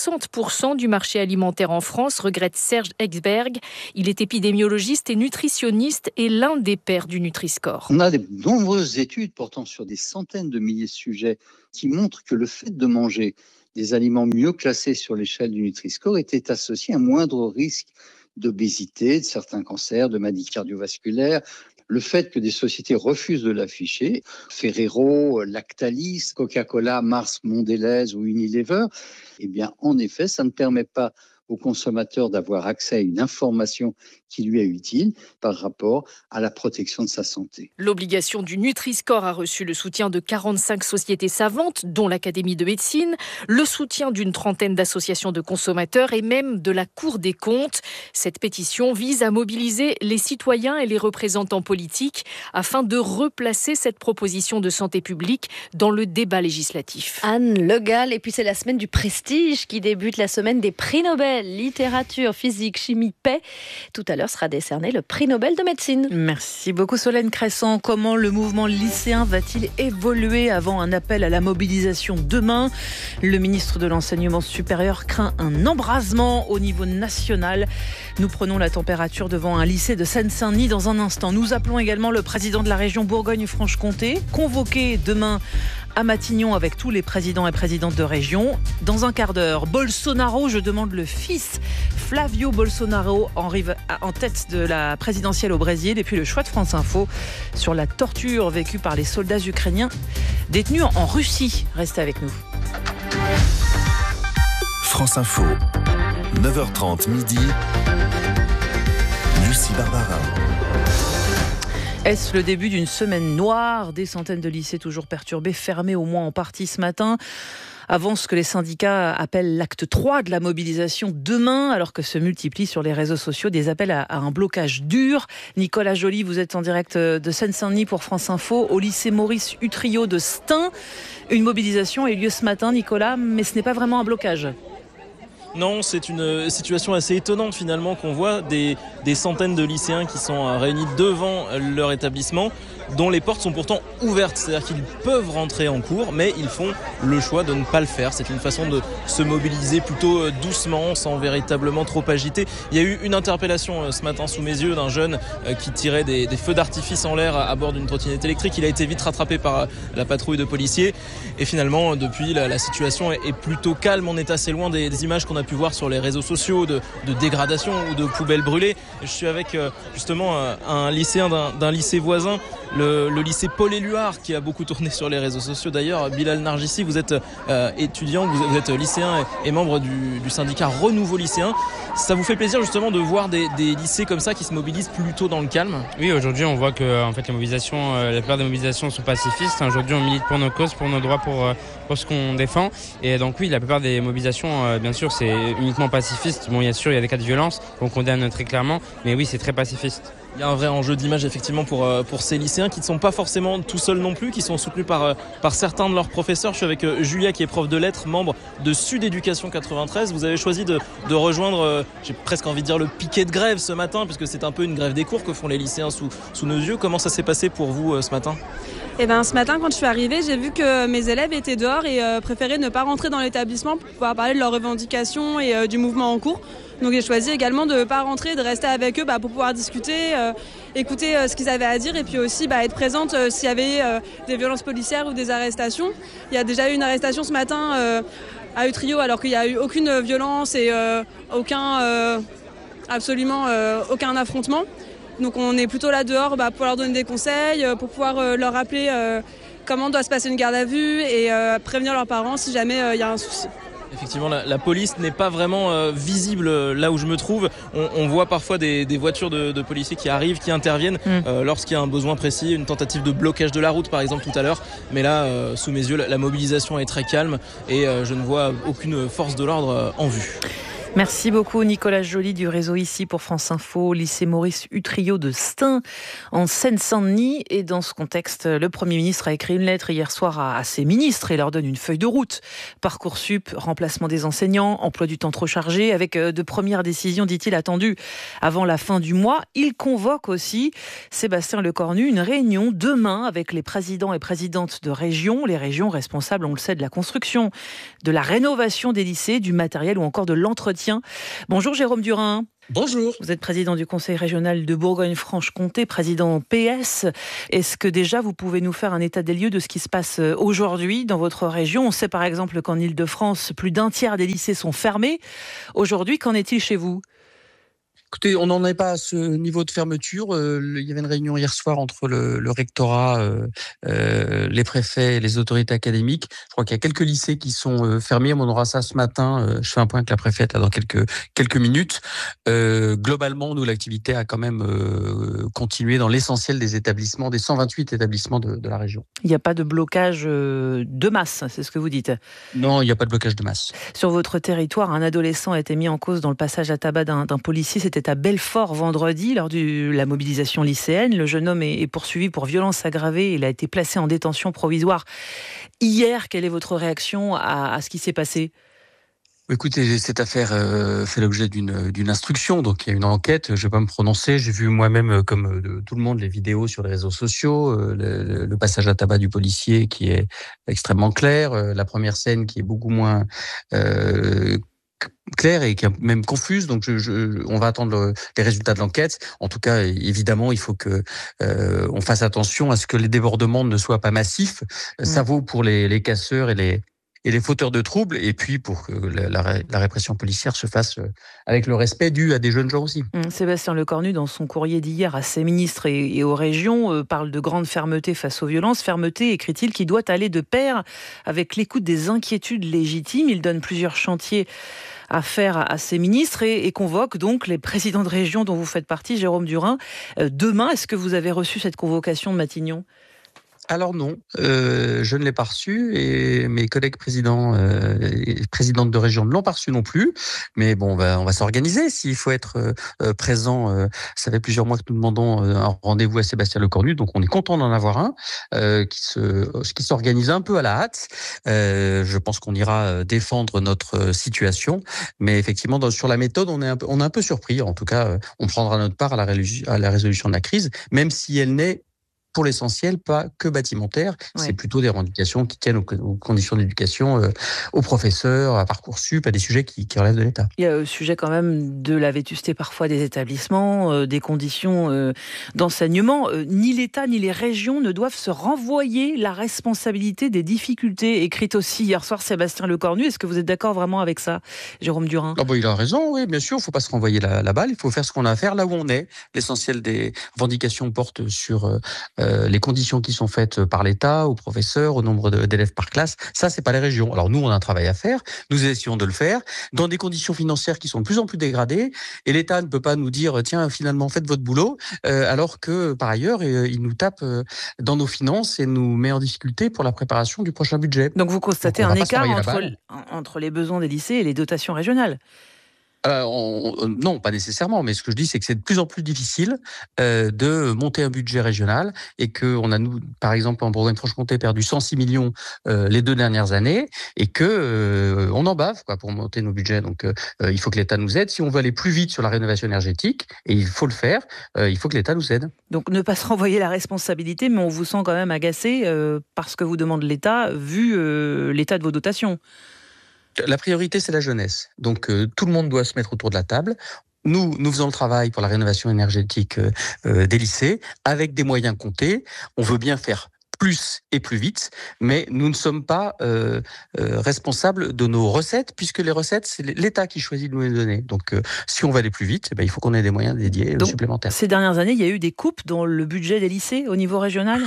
60% du marché alimentaire en France, regrette Serge Exberg. Il est épidémiologiste et nutritionniste et l'un des pairs du Nutri-Score. On a de nombreuses études portant sur des centaines de milliers de sujets qui montrent que le fait de manger des aliments mieux classés sur l'échelle du Nutri-Score étaient associés à un moindre risque d'obésité, de certains cancers, de maladies cardiovasculaires. Le fait que des sociétés refusent de l'afficher, Ferrero, Lactalis, Coca-Cola, Mars, Mondelez ou Unilever, eh bien, en effet, ça ne permet pas au consommateur d'avoir accès à une information qui lui est utile par rapport à la protection de sa santé. L'obligation du Nutri-Score a reçu le soutien de 45 sociétés savantes, dont l'Académie de médecine, le soutien d'une trentaine d'associations de consommateurs et même de la Cour des comptes. Cette pétition vise à mobiliser les citoyens et les représentants politiques afin de replacer cette proposition de santé publique dans le débat législatif. Anne Le Gall, et puis c'est la semaine du prestige qui débute, la semaine des prix Nobel. Littérature, physique, chimie, paix. Tout à l'heure sera décerné le prix Nobel de médecine. Merci beaucoup Solène Crescent. Comment le mouvement lycéen va-t-il évoluer avant un appel à la mobilisation demain ? Le ministre de l'Enseignement supérieur craint un embrasement au niveau national. Nous prenons la température devant un lycée de Seine-Saint-Denis dans un instant. Nous appelons également le président de la région Bourgogne-Franche-Comté, convoqué demain à Matignon avec tous les présidents et présidentes de région. Dans un quart d'heure, Bolsonaro, je demande le fils Flavio Bolsonaro en tête de la présidentielle au Brésil. Et puis le choix de France Info sur la torture vécue par les soldats ukrainiens détenus en Russie. Restez avec nous. France Info, 9h30 midi, Lucie Barbarin. Est-ce le début d'une semaine noire ? Des centaines de lycées toujours perturbés, fermés au moins en partie ce matin, avant ce que les syndicats appellent l'acte 3 de la mobilisation demain, alors que se multiplient sur les réseaux sociaux des appels à un blocage dur. Nicolas Joly, vous êtes en direct de Seine-Saint-Denis pour France Info, au lycée Maurice Utrillo de Stein. Une mobilisation a eu lieu ce matin, Nicolas, mais ce n'est pas vraiment un blocage. Non, c'est une situation assez étonnante finalement qu'on voit des centaines de lycéens qui sont réunis devant leur établissement, dont les portes sont pourtant ouvertes, c'est-à-dire qu'ils peuvent rentrer en cours, mais ils font le choix de ne pas le faire. C'est une façon de se mobiliser plutôt doucement, sans véritablement trop agiter. Il y a eu une interpellation ce matin sous mes yeux d'un jeune qui tirait des feux d'artifice en l'air à bord d'une trottinette électrique. Il a été vite rattrapé par la patrouille de policiers et finalement depuis la situation est plutôt calme. On est assez loin des images qu'on a pu voir sur les réseaux sociaux de dégradation ou de poubelles brûlées. Je suis avec justement un lycéen d'un lycée voisin, le lycée Paul-Éluard, qui a beaucoup tourné sur les réseaux sociaux. D'ailleurs, Bilal Nargissi, vous êtes étudiant, vous êtes lycéen et membre du syndicat Renouveau Lycéen. Ça vous fait plaisir justement de voir des lycées comme ça qui se mobilisent plutôt dans le calme ? Oui, aujourd'hui on voit que en fait, la plupart des mobilisations sont pacifistes. Aujourd'hui on milite pour nos causes, pour nos droits, pour ce qu'on défend. Et donc oui, la plupart des mobilisations, bien sûr, c'est uniquement pacifiste. Bon, bien sûr, il y a des cas de violence qu'on condamne très clairement, mais oui, c'est très pacifiste. Il y a un vrai enjeu d'image effectivement pour ces lycéens qui ne sont pas forcément tout seuls non plus, qui sont soutenus par certains de leurs professeurs. Je suis avec Julia qui est prof de lettres, membre de Sud Éducation 93. Vous avez choisi de rejoindre, j'ai presque envie de dire, le piquet de grève ce matin, puisque c'est un peu une grève des cours que font les lycéens sous nos yeux. Comment ça s'est passé pour vous ce matin ? Ce matin, quand je suis arrivée, j'ai vu que mes élèves étaient dehors et préféraient ne pas rentrer dans l'établissement pour pouvoir parler de leurs revendications et du mouvement en cours. Donc j'ai choisi également de ne pas rentrer, de rester avec eux pour pouvoir discuter, écouter ce qu'ils avaient à dire et puis aussi être présente s'il y avait des violences policières ou des arrestations. Il y a déjà eu une arrestation ce matin à Utrillo alors qu'il n'y a eu aucune violence et absolument aucun affrontement. Donc on est plutôt là dehors pour leur donner des conseils, pour pouvoir leur rappeler comment doit se passer une garde à vue et prévenir leurs parents si jamais il y a un souci. Effectivement, la police n'est pas vraiment visible là où je me trouve. On voit parfois des voitures de policiers qui arrivent, qui interviennent lorsqu'il y a un besoin précis, une tentative de blocage de la route par exemple tout à l'heure. Mais là, sous mes yeux, la mobilisation est très calme et je ne vois aucune force de l'ordre en vue. Merci beaucoup Nicolas Joly du réseau Ici pour France Info, lycée Maurice Utrillo de Stein en Seine-Saint-Denis. Et dans ce contexte, le Premier ministre a écrit une lettre hier soir à ses ministres et leur donne une feuille de route. Parcoursup, remplacement des enseignants, emploi du temps trop chargé, avec de premières décisions, dit-il, attendues avant la fin du mois. Il convoque aussi, Sébastien Lecornu, une réunion demain avec les présidents et présidentes de régions, les régions responsables, on le sait, de la construction, de la rénovation des lycées, du matériel ou encore de l'entretien. Bonjour Jérôme Durin. Bonjour. Vous êtes président du Conseil régional de Bourgogne-Franche-Comté, président PS. Est-ce que déjà vous pouvez nous faire un état des lieux de ce qui se passe aujourd'hui dans votre région ? On sait par exemple qu'en Île-de-France, plus d'un tiers des lycées sont fermés. Aujourd'hui, qu'en est-il chez vous ? Écoutez, on n'en est pas à ce niveau de fermeture. Il y avait une réunion hier soir entre le rectorat, les préfets et les autorités académiques. Je crois qu'il y a quelques lycées qui sont fermés. On aura ça ce matin. Je fais un point avec la préfète là dans quelques minutes. Globalement, nous, l'activité a quand même continué dans l'essentiel des établissements, des 128 établissements de la région. Il n'y a pas de blocage de masse, c'est ce que vous dites ? Non, il n'y a pas de blocage de masse. Sur votre territoire, un adolescent a été mis en cause dans le passage à tabac d'un policier. C'était à Belfort vendredi lors de la mobilisation lycéenne. Le jeune homme est poursuivi pour violence aggravée. Il a été placé en détention provisoire hier. Quelle est votre réaction à ce qui s'est passé ? Écoutez, cette affaire fait l'objet d'une instruction, donc il y a une enquête. Je ne vais pas me prononcer. J'ai vu moi-même, comme tout le monde, les vidéos sur les réseaux sociaux, le passage à tabac du policier qui est extrêmement clair, la première scène qui est beaucoup moins claire et qui est même confuse. Donc, on va attendre les résultats de l'enquête. En tout cas, évidemment, il faut que on fasse attention à ce que les débordements ne soient pas massifs. Ça vaut pour les casseurs et les fauteurs de troubles, et puis pour que la répression policière se fasse avec le respect dû à des jeunes gens aussi. Sébastien Lecornu, dans son courrier d'hier à ses ministres et aux régions, parle de grande fermeté face aux violences. Fermeté, écrit-il, qui doit aller de pair avec l'écoute des inquiétudes légitimes. Il donne plusieurs chantiers à faire à ses ministres et convoque donc les présidents de région dont vous faites partie, Jérôme Durin. Demain, est-ce que vous avez reçu cette convocation de Matignon ? Alors non, je ne l'ai pas reçu et mes collègues présidents et présidentes de région ne l'ont pas reçu non plus. Mais bon, on va s'organiser. S'il faut être présent, ça fait plusieurs mois que nous demandons un rendez-vous à Sébastien Lecornu, donc on est content d'en avoir un qui s'organise un peu à la hâte. Je pense qu'on ira défendre notre situation, mais effectivement sur la méthode, on est un peu surpris. En tout cas, on prendra notre part à la résolution de la crise, même si elle n'est pour l'essentiel, pas que bâtimentaire. Ouais. C'est plutôt des revendications qui tiennent aux conditions d'éducation, aux professeurs, à Parcoursup, à des sujets qui relèvent de l'État. Il y a le sujet quand même de la vétusté parfois des établissements, des conditions d'enseignement. Ni l'État ni les régions ne doivent se renvoyer la responsabilité des difficultés, écrite aussi hier soir Sébastien Lecornu. Est-ce que vous êtes d'accord vraiment avec ça, Jérôme Durin ? Il a raison, oui, bien sûr. Il ne faut pas se renvoyer la balle. Il faut faire ce qu'on a à faire là où on est. L'essentiel des revendications porte sur les conditions qui sont faites par l'État, aux professeurs, au nombre d'élèves par classe. Ça, c'est pas les régions. Alors nous, on a un travail à faire. Nous essayons de le faire dans des conditions financières qui sont de plus en plus dégradées. Et l'État ne peut pas nous dire, tiens, finalement, faites votre boulot, alors que, par ailleurs, il nous tape dans nos finances et nous met en difficulté pour la préparation du prochain budget. Donc vous constatez un écart entre les besoins des lycées et les dotations régionales ? Non, pas nécessairement, mais ce que je dis, c'est que c'est de plus en plus difficile de monter un budget régional et qu'on a, nous, par exemple, en Bourgogne-Franche-Comté, perdu 106 millions les 2 dernières années et que on en bave pour monter nos budgets. Donc, il faut que l'État nous aide. Si on veut aller plus vite sur la rénovation énergétique, et il faut le faire, il faut que l'État nous aide. Donc, ne pas se renvoyer la responsabilité, mais on vous sent quand même agacé par ce que vous demande l'État, vu l'état de vos dotations. La priorité, c'est la jeunesse. Donc, tout le monde doit se mettre autour de la table. Nous faisons le travail pour la rénovation énergétique des lycées, avec des moyens comptés. On veut bien faire plus et plus vite, mais nous ne sommes pas responsables de nos recettes, puisque les recettes, c'est l'État qui choisit de nous les donner. Donc, si on veut aller plus vite, il faut qu'on ait des moyens dédiés supplémentaires. Ces dernières années, il y a eu des coupes dans le budget des lycées au niveau régional ?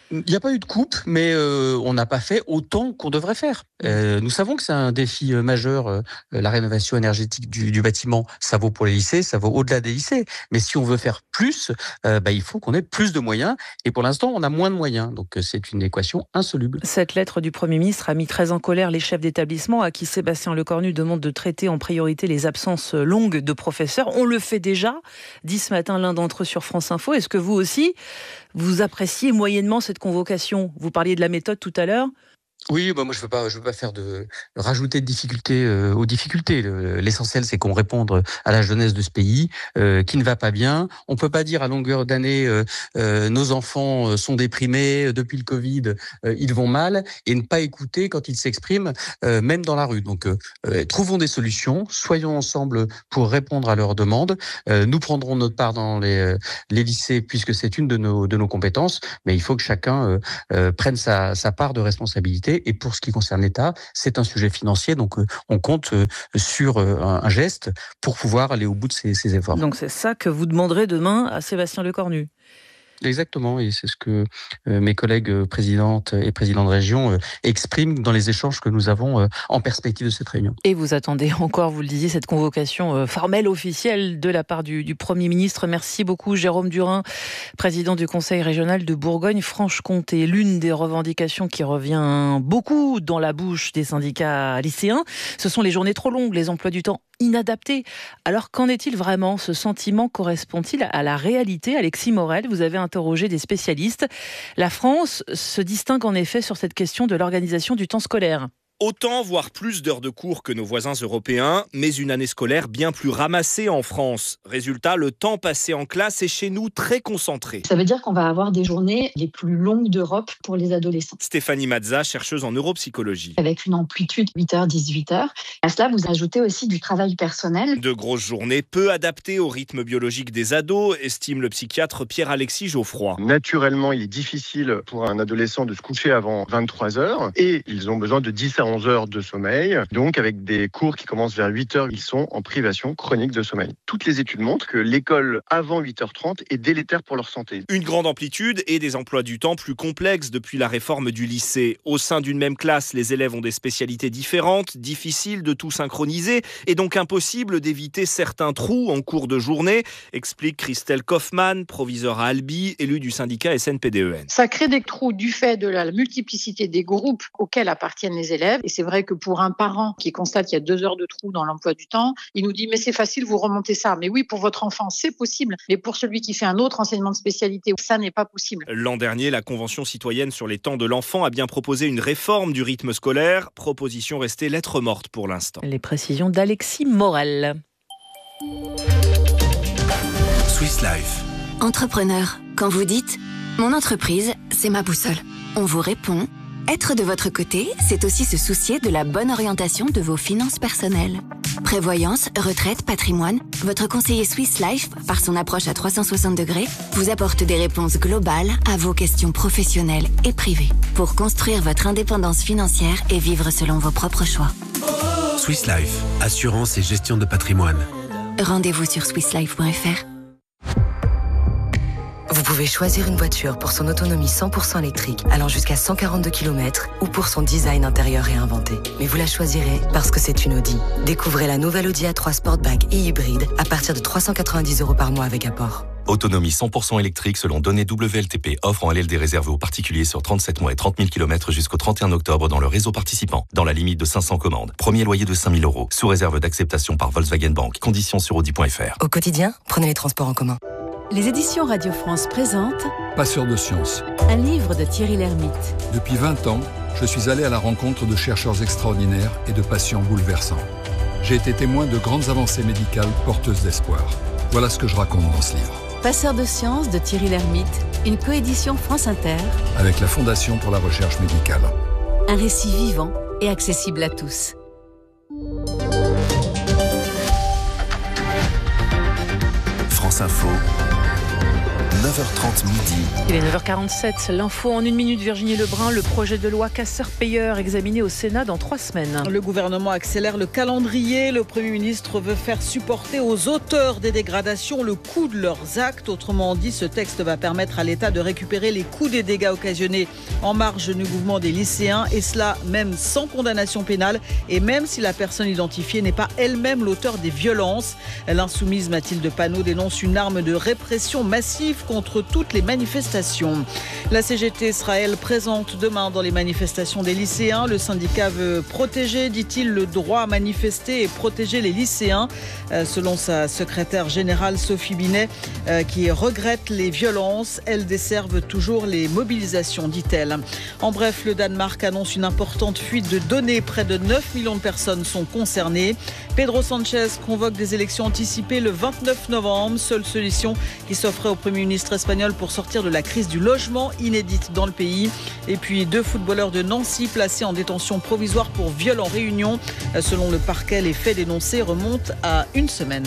Il n'y a pas eu de coupe, mais on n'a pas fait autant qu'on devrait faire. Nous savons que c'est un défi majeur, la rénovation énergétique du bâtiment. Ça vaut pour les lycées, ça vaut au-delà des lycées. Mais si on veut faire plus, il faut qu'on ait plus de moyens. Et pour l'instant, on a moins de moyens. Donc c'est une équation insoluble. Cette lettre du Premier ministre a mis très en colère les chefs d'établissement à qui Sébastien Lecornu demande de traiter en priorité les absences longues de professeurs. On le fait déjà, dit ce matin l'un d'entre eux sur France Info. Est-ce que vous aussi, vous appréciez moyennement cette convocation? Vous parliez de la méthode tout à l'heure. Oui, moi je veux pas faire rajouter de difficultés aux difficultés. L'essentiel, c'est qu'on réponde à la jeunesse de ce pays qui ne va pas bien. On peut pas dire à longueur d'année nos enfants sont déprimés depuis le Covid, ils vont mal, et ne pas écouter quand ils s'expriment, même dans la rue. Donc trouvons des solutions, soyons ensemble pour répondre à leurs demandes. Nous prendrons notre part dans les lycées puisque c'est une de nos compétences, mais il faut que chacun prenne sa part de responsabilité. Et pour ce qui concerne l'État, c'est un sujet financier, donc on compte sur un geste pour pouvoir aller au bout de ces efforts. Donc c'est ça que vous demanderez demain à Sébastien Lecornu. Exactement, et c'est ce que mes collègues présidentes et présidents de région expriment dans les échanges que nous avons en perspective de cette réunion. Et vous attendez encore, vous le disiez, cette convocation formelle, officielle de la part du Premier ministre. Merci beaucoup Jérôme Durin, président du Conseil régional de Bourgogne-Franche-Comté. L'une des revendications qui revient beaucoup dans la bouche des syndicats lycéens, ce sont les journées trop longues, les emplois du temps inadaptés. Alors qu'en est-il vraiment? Ce sentiment correspond-il à la réalité? Alexis Morel, vous avez interrogé des spécialistes. La France se distingue en effet sur cette question de l'organisation du temps scolaire. Autant, voire plus d'heures de cours que nos voisins européens, mais une année scolaire bien plus ramassée en France. Résultat, le temps passé en classe est chez nous très concentré. Ça veut dire qu'on va avoir des journées les plus longues d'Europe pour les adolescents. Stéphanie Mazza, chercheuse en neuropsychologie. Avec une amplitude 8h, 18h. À cela, vous ajoutez aussi du travail personnel. De grosses journées peu adaptées au rythme biologique des ados, estime le psychiatre Pierre-Alexis Geoffroy. Naturellement, il est difficile pour un adolescent de se coucher avant 23h et ils ont besoin de 10 à 11 heures de sommeil. Donc, avec des cours qui commencent vers 8h, ils sont en privation chronique de sommeil. Toutes les études montrent que l'école avant 8h30 est délétère pour leur santé. Une grande amplitude et des emplois du temps plus complexes depuis la réforme du lycée. Au sein d'une même classe, les élèves ont des spécialités différentes, difficiles de tout synchroniser et donc impossible d'éviter certains trous en cours de journée, explique Christelle Kaufmann, proviseure à Albi, élue du syndicat SNPDEN. Ça crée des trous du fait de la multiplicité des groupes auxquels appartiennent les élèves. Et c'est vrai que pour un parent qui constate qu'il y a 2 heures de trou dans l'emploi du temps, il nous dit mais c'est facile, vous remontez ça. Mais oui, pour votre enfant, c'est possible. Mais pour celui qui fait un autre enseignement de spécialité, ça n'est pas possible. L'an dernier, la Convention citoyenne sur les temps de l'enfant a bien proposé une réforme du rythme scolaire. Proposition restée lettre morte pour l'instant. Les précisions d'Alexis Morel. Swiss Life. Entrepreneur, quand vous dites « Mon entreprise, c'est ma boussole », on vous répond « Être de votre côté, c'est aussi se soucier de la bonne orientation de vos finances personnelles. » Prévoyance, retraite, patrimoine, votre conseiller Swiss Life, par son approche à 360 degrés, vous apporte des réponses globales à vos questions professionnelles et privées pour construire votre indépendance financière et vivre selon vos propres choix. Swiss Life, assurance et gestion de patrimoine. Rendez-vous sur swisslife.fr. Vous pouvez choisir une voiture pour son autonomie 100% électrique allant jusqu'à 142 km ou pour son design intérieur réinventé. Mais vous la choisirez parce que c'est une Audi. Découvrez la nouvelle Audi A3 Sportback e-hybride à partir de 390 € par mois avec apport. Autonomie 100% électrique selon données WLTP. Offre en LLD réservée aux particuliers sur 37 mois et 30 000 km jusqu'au 31 octobre dans le réseau participant. Dans la limite de 500 commandes. Premier loyer de 5 000 €. Sous réserve d'acceptation par Volkswagen Bank. Conditions sur audi.fr. Au quotidien, prenez les transports en commun. Les éditions Radio France présentent Passeur de science. Un livre de Thierry Lhermitte. Depuis 20 ans, je suis allé à la rencontre de chercheurs extraordinaires et de patients bouleversants. J'ai été témoin de grandes avancées médicales porteuses d'espoir. Voilà ce que je raconte dans ce livre. Passeur de science de Thierry Lhermitte, une coédition France Inter avec la Fondation pour la recherche médicale. Un récit vivant et accessible à tous. France Info, 9h30 midi. Il est 9h47, l'info en 1 minute. Virginie Lebrun, le projet de loi casseurs-payeurs examiné au Sénat dans 3 semaines. Le gouvernement accélère le calendrier. Le Premier ministre veut faire supporter aux auteurs des dégradations le coût de leurs actes. Autrement dit, ce texte va permettre à l'État de récupérer les coûts des dégâts occasionnés en marge du mouvement des lycéens, et cela même sans condamnation pénale et même si la personne identifiée n'est pas elle-même l'auteur des violences. L'insoumise Mathilde Panot dénonce une arme de répression massive contre toutes les manifestations. La CGT sera, elle, présente demain dans les manifestations des lycéens. Le syndicat veut protéger, dit-il, le droit à manifester et protéger les lycéens. Selon sa secrétaire générale Sophie Binet, qui regrette les violences, elles desservent toujours les mobilisations, dit-elle. En bref, le Danemark annonce une importante fuite de données. Près de 9 millions de personnes sont concernées. Pedro Sanchez convoque des élections anticipées le 29 novembre. Seule solution qui s'offrait au Premier ministre espagnol pour sortir de la crise du logement inédite dans le pays. Et puis 2 footballeurs de Nancy placés en détention provisoire pour viol en réunion. Selon le parquet, les faits dénoncés remontent à 1 semaine.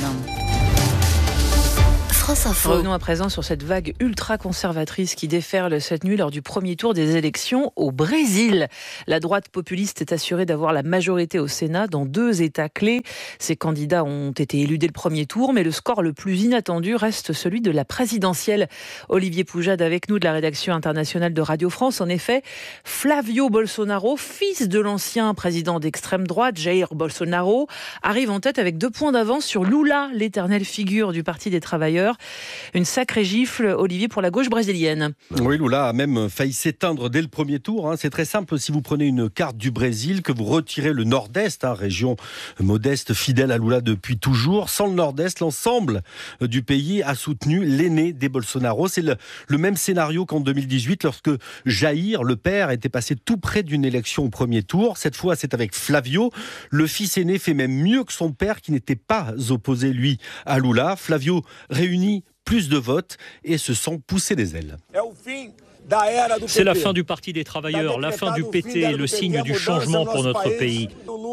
Revenons à présent sur cette vague ultra-conservatrice qui déferle cette nuit lors du premier tour des élections au Brésil. La droite populiste est assurée d'avoir la majorité au Sénat dans 2 États clés. Ces candidats ont été élus dès le premier tour, mais le score le plus inattendu reste celui de la présidentielle. Olivier Poujade avec nous de la rédaction internationale de Radio France. En effet, Flavio Bolsonaro, fils de l'ancien président d'extrême droite, Jair Bolsonaro, arrive en tête avec 2 points d'avance sur Lula, l'éternelle figure du Parti des travailleurs. Une sacrée gifle, Olivier, pour la gauche brésilienne. Oui, Lula a même failli s'éteindre dès le premier tour. C'est très simple. Si vous prenez une carte du Brésil, que vous retirez le nord-est, région modeste, fidèle à Lula depuis toujours, sans le nord-est, l'ensemble du pays a soutenu l'aîné des Bolsonaro. C'est le même scénario qu'en 2018, lorsque Jair, le père, était passé tout près d'une élection au premier tour. Cette fois, c'est avec Flavio. Le fils aîné fait même mieux que son père, qui n'était pas opposé, lui, à Lula. Flavio réunit plus de votes et se sent pousser des ailes. C'est la fin du Parti des travailleurs, la fin du PT, le signe du changement pour notre pays.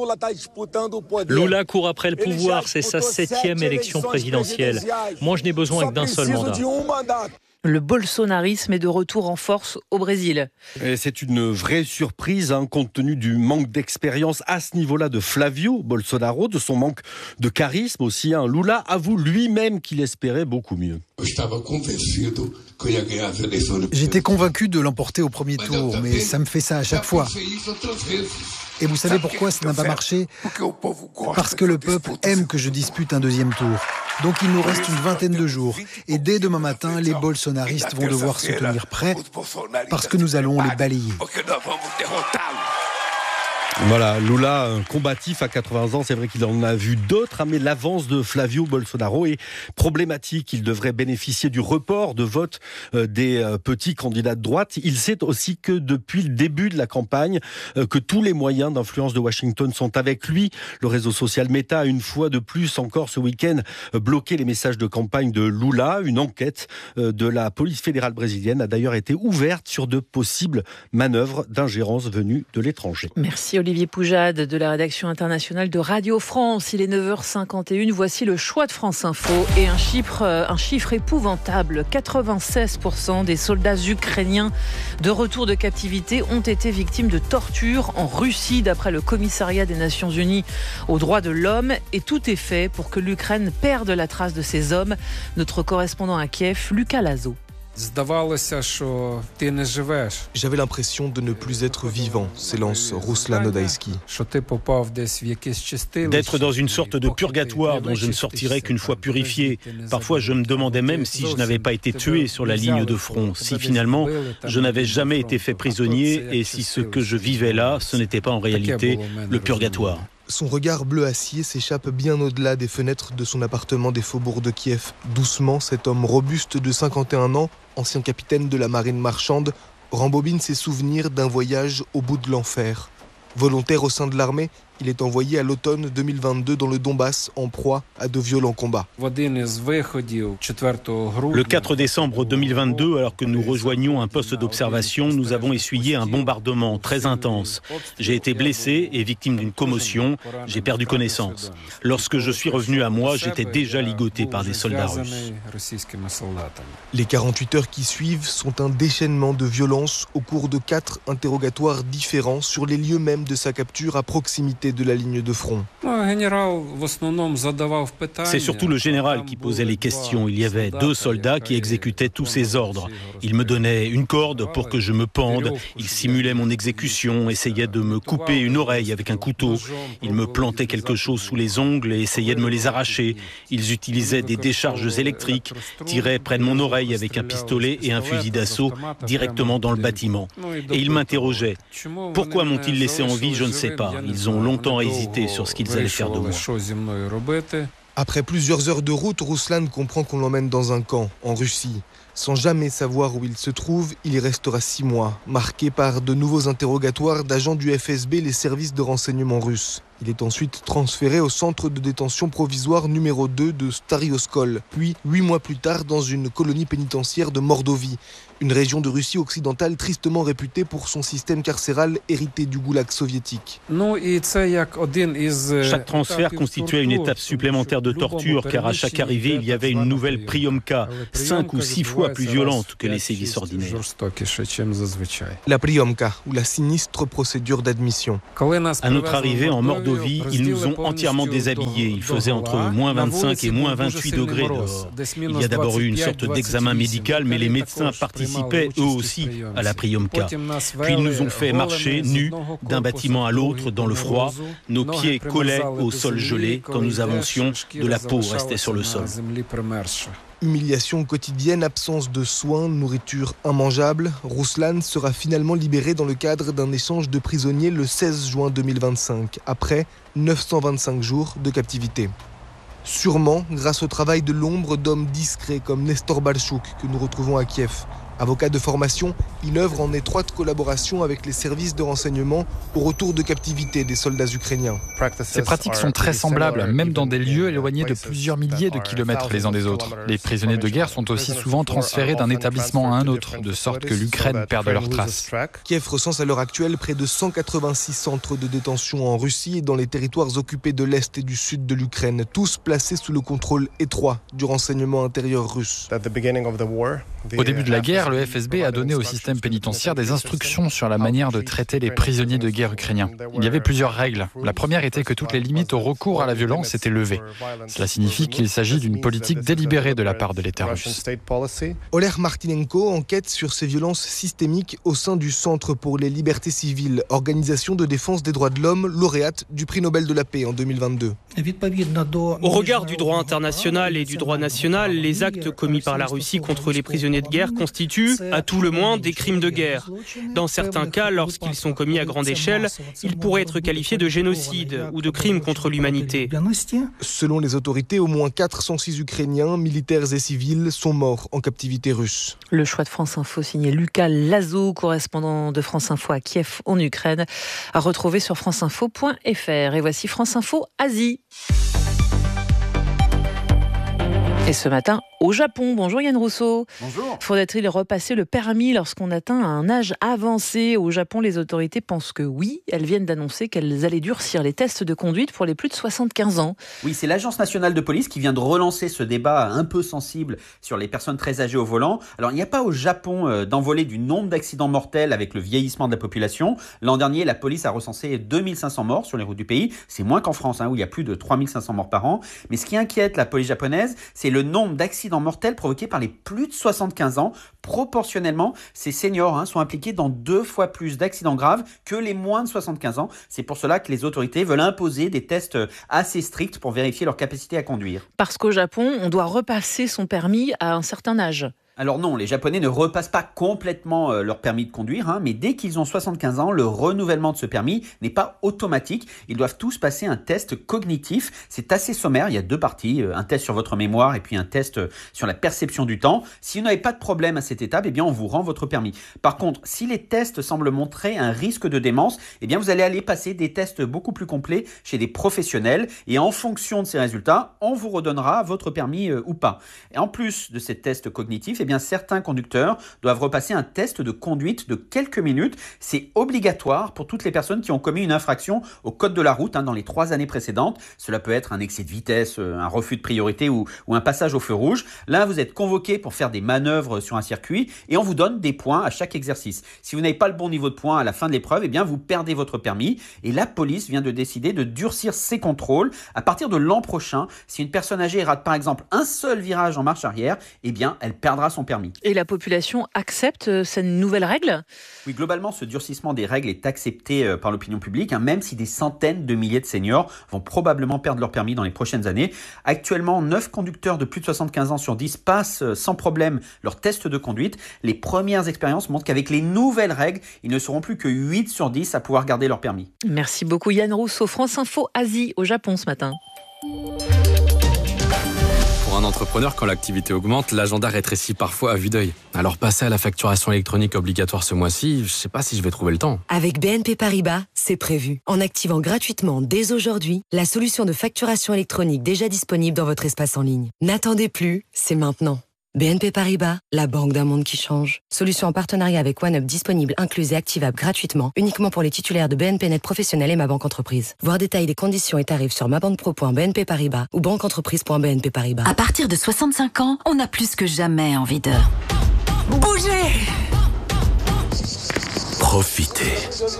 Lula court après le pouvoir, c'est sa 7e élection présidentielle. Moi, je n'ai besoin que d'un seul mandat. Le bolsonarisme est de retour en force au Brésil. Et c'est une vraie surprise, compte tenu du manque d'expérience à ce niveau-là de Flavio Bolsonaro, de son manque de charisme aussi. Lula avoue lui-même qu'il espérait beaucoup mieux. J'étais convaincu de l'emporter au premier tour, mais ça me fait ça à chaque fois. Et vous savez pourquoi ça n'a pas marché ? Parce que le peuple aime que je dispute un 2e tour. Donc il nous reste une vingtaine de jours. Et dès demain matin, les bolsonaristes vont devoir se tenir prêts parce que nous allons les balayer. Voilà, Lula, combatif à 80 ans, c'est vrai qu'il en a vu d'autres, mais l'avance de Flavio Bolsonaro est problématique. Il devrait bénéficier du report de vote des petits candidats de droite. Il sait aussi que depuis le début de la campagne, que tous les moyens d'influence de Washington sont avec lui. Le réseau social Meta a une fois de plus encore ce week-end bloqué les messages de campagne de Lula. Une enquête de la police fédérale brésilienne a d'ailleurs été ouverte sur de possibles manœuvres d'ingérence venues de l'étranger. Merci Olivier Poujade de la rédaction internationale de Radio France. Il est 9h51. Voici le choix de France Info et un chiffre épouvantable. 96% des soldats ukrainiens de retour de captivité ont été victimes de torture en Russie, d'après le commissariat des Nations Unies aux droits de l'homme. Et tout est fait pour que l'Ukraine perde la trace de ces hommes. Notre correspondant à Kiev, Lucas Lazo. J'avais l'impression de ne plus être vivant, s'élance Ruslan Odaïski. D'être dans une sorte de purgatoire dont je ne sortirais qu'une fois purifié. Parfois, je me demandais même si je n'avais pas été tué sur la ligne de front, si finalement je n'avais jamais été fait prisonnier et si ce que je vivais là, ce n'était pas en réalité le purgatoire. Son regard bleu acier s'échappe bien au-delà des fenêtres de son appartement des faubourgs de Kiev. Doucement, cet homme robuste de 51 ans, ancien capitaine de la marine marchande, rembobine ses souvenirs d'un voyage au bout de l'enfer. Volontaire au sein de l'armée, Il est envoyé à l'automne 2022 dans le Donbass en proie à de violents combats. Le 4 décembre 2022, alors que nous rejoignions un poste d'observation, nous avons essuyé un bombardement très intense. J'ai été blessé et victime d'une commotion. J'ai perdu connaissance. Lorsque je suis revenu à moi, j'étais déjà ligoté par des soldats russes. Les 48 heures qui suivent sont un déchaînement de violence au cours de 4 interrogatoires différents sur les lieux mêmes de sa capture à proximité de la ligne de front. C'est surtout le général qui posait les questions. Il y avait 2 soldats qui exécutaient tous ses ordres. Il me donnait une corde pour que je me pende. Il simulait mon exécution, essayait de me couper une oreille avec un couteau. Il me plantait quelque chose sous les ongles et essayait de me les arracher. Ils utilisaient des décharges électriques, tiraient près de mon oreille avec un pistolet et un fusil d'assaut directement dans le bâtiment. Et ils m'interrogeaient. Pourquoi m'ont-ils laissé en vie ? Je ne sais pas. Ils ont longtemps hésité sur ce qu'ils allaient faire de moi. Après plusieurs heures de route, Ruslan comprend qu'on l'emmène dans un camp, en Russie. Sans jamais savoir où il se trouve, il y restera 6 mois, marqué par de nouveaux interrogatoires d'agents du FSB, les services de renseignement russes. Il est ensuite transféré au centre de détention provisoire numéro 2 de Stary Oskol, puis 8 mois plus tard dans une colonie pénitentiaire de Mordovie, une région de Russie occidentale tristement réputée pour son système carcéral hérité du goulag soviétique. Chaque transfert constituait une étape supplémentaire de torture, car à chaque arrivée, il y avait une nouvelle priomka, 5 ou 6 fois plus violente que les sévices ordinaires. La priomka, ou la sinistre procédure d'admission. À notre arrivée en Mordovie, ils nous ont entièrement déshabillés. Il faisait entre moins 25 et moins 28 degrés dehors. Il y a d'abord eu une sorte d'examen médical, mais les médecins participaient eux aussi à la priomka. Puis ils nous ont fait marcher nus d'un bâtiment à l'autre dans le froid. Nos pieds collaient au sol gelé. Quand nous avancions, de la peau restait sur le sol. Humiliation quotidienne, absence de soins, nourriture immangeable. Ruslan sera finalement libéré dans le cadre d'un échange de prisonniers le 16 juin 2025, après 925 jours de captivité. Sûrement grâce au travail de l'ombre d'hommes discrets comme Nestor Balchouk, que nous retrouvons à Kiev. Avocat de formation, il œuvre en étroite collaboration avec les services de renseignement au retour de captivité des soldats ukrainiens. Ces pratiques sont très semblables, même dans des lieux éloignés de plusieurs milliers de kilomètres les uns des autres. Les prisonniers de guerre sont aussi souvent transférés d'un établissement à un autre, de sorte que l'Ukraine perde leurs traces. Kiev recense à l'heure actuelle près de 186 centres de détention en Russie et dans les territoires occupés de l'Est et du Sud de l'Ukraine, tous placés sous le contrôle étroit du renseignement intérieur russe. Au début de la guerre, le FSB a donné au système pénitentiaire des instructions sur la manière de traiter les prisonniers de guerre ukrainiens. Il y avait plusieurs règles. La première était que toutes les limites au recours à la violence étaient levées. Cela signifie qu'il s'agit d'une politique délibérée de la part de l'État russe. Oleg Martinenko enquête sur ces violences systémiques au sein du Centre pour les libertés civiles, organisation de défense des droits de l'homme, lauréate du prix Nobel de la paix en 2022. Au regard du droit international et du droit national, les actes commis par la Russie contre les prisonniers de guerre constituent, à tout le moins, des crimes de guerre. Dans certains cas, lorsqu'ils sont commis à grande échelle, ils pourraient être qualifiés de génocide ou de crimes contre l'humanité. Selon les autorités, au moins 406 Ukrainiens, militaires et civils, sont morts en captivité russe. Le choix de France Info signé Lucas Lazo, correspondant de France Info à Kiev en Ukraine, à retrouver sur franceinfo.fr. Et voici France Info Asie. Et ce matin, au Japon. Bonjour Yann Rousseau. Bonjour. Faudrait-il repasser le permis lorsqu'on atteint un âge avancé ? Au Japon, les autorités pensent que oui. Elles viennent d'annoncer qu'elles allaient durcir les tests de conduite pour les plus de 75 ans. Oui, c'est l'Agence nationale de police qui vient de relancer ce débat un peu sensible sur les personnes très âgées au volant. Alors, il n'y a pas au Japon d'envolée du nombre d'accidents mortels avec le vieillissement de la population. L'an dernier, la police a recensé 2500 morts sur les routes du pays. C'est moins qu'en France, où il y a plus de 3500 morts par an. Mais ce qui inquiète la police japonaise, c'est le nombre d'accidents mortels provoqués par les plus de 75 ans. Proportionnellement, ces seniors sont impliqués dans 2 fois plus d'accidents graves que les moins de 75 ans. C'est pour cela que les autorités veulent imposer des tests assez stricts pour vérifier leur capacité à conduire. Parce qu'au Japon, on doit repasser son permis à un certain âge. Alors non, les Japonais ne repassent pas complètement leur permis de conduire, mais dès qu'ils ont 75 ans, le renouvellement de ce permis n'est pas automatique. Ils doivent tous passer un test cognitif. C'est assez sommaire, il y a 2 parties, un test sur votre mémoire et puis un test sur la perception du temps. Si vous n'avez pas de problème à cette étape, eh bien on vous rend votre permis. Par contre, si les tests semblent montrer un risque de démence, eh bien vous allez aller passer des tests beaucoup plus complets chez des professionnels et en fonction de ces résultats, on vous redonnera votre permis ou pas. Et en plus de ces tests cognitifs, eh bien, certains conducteurs doivent repasser un test de conduite de quelques minutes. C'est obligatoire pour toutes les personnes qui ont commis une infraction au code de la route dans les 3 années précédentes. Cela peut être un excès de vitesse, un refus de priorité ou un passage au feu rouge. Là, vous êtes convoqué pour faire des manœuvres sur un circuit et on vous donne des points à chaque exercice. Si vous n'avez pas le bon niveau de points à la fin de l'épreuve, eh bien, vous perdez votre permis. Et la police vient de décider de durcir ses contrôles. À partir de l'an prochain, si une personne âgée rate par exemple un seul virage en marche arrière, eh bien, elle perdra son permis. Et la population accepte cette nouvelle règle ? Oui, globalement, ce durcissement des règles est accepté par l'opinion publique, même si des centaines de milliers de seniors vont probablement perdre leur permis dans les prochaines années. Actuellement, 9 conducteurs de plus de 75 ans sur 10 passent sans problème leur test de conduite. Les premières expériences montrent qu'avec les nouvelles règles, ils ne seront plus que 8 sur 10 à pouvoir garder leur permis. Merci beaucoup Yann Rousseau, France Info Asie au Japon ce matin. Pour un entrepreneur, quand l'activité augmente, l'agenda rétrécit parfois à vue d'œil. Alors passer à la facturation électronique obligatoire ce mois-ci, je ne sais pas si je vais trouver le temps. Avec BNP Paribas, c'est prévu. En activant gratuitement dès aujourd'hui la solution de facturation électronique déjà disponible dans votre espace en ligne. N'attendez plus, c'est maintenant. BNP Paribas, la banque d'un monde qui change. Solution en partenariat avec OneUp disponible, incluse et activable gratuitement, uniquement pour les titulaires de BNP Net Professionnel et Ma Banque Entreprise. Voir détails des conditions et tarifs sur mabanquepro.bnp Paribas ou banqueentreprise.bnp Paribas. À partir de 65 ans, on a plus que jamais envie de bouger. Profitez.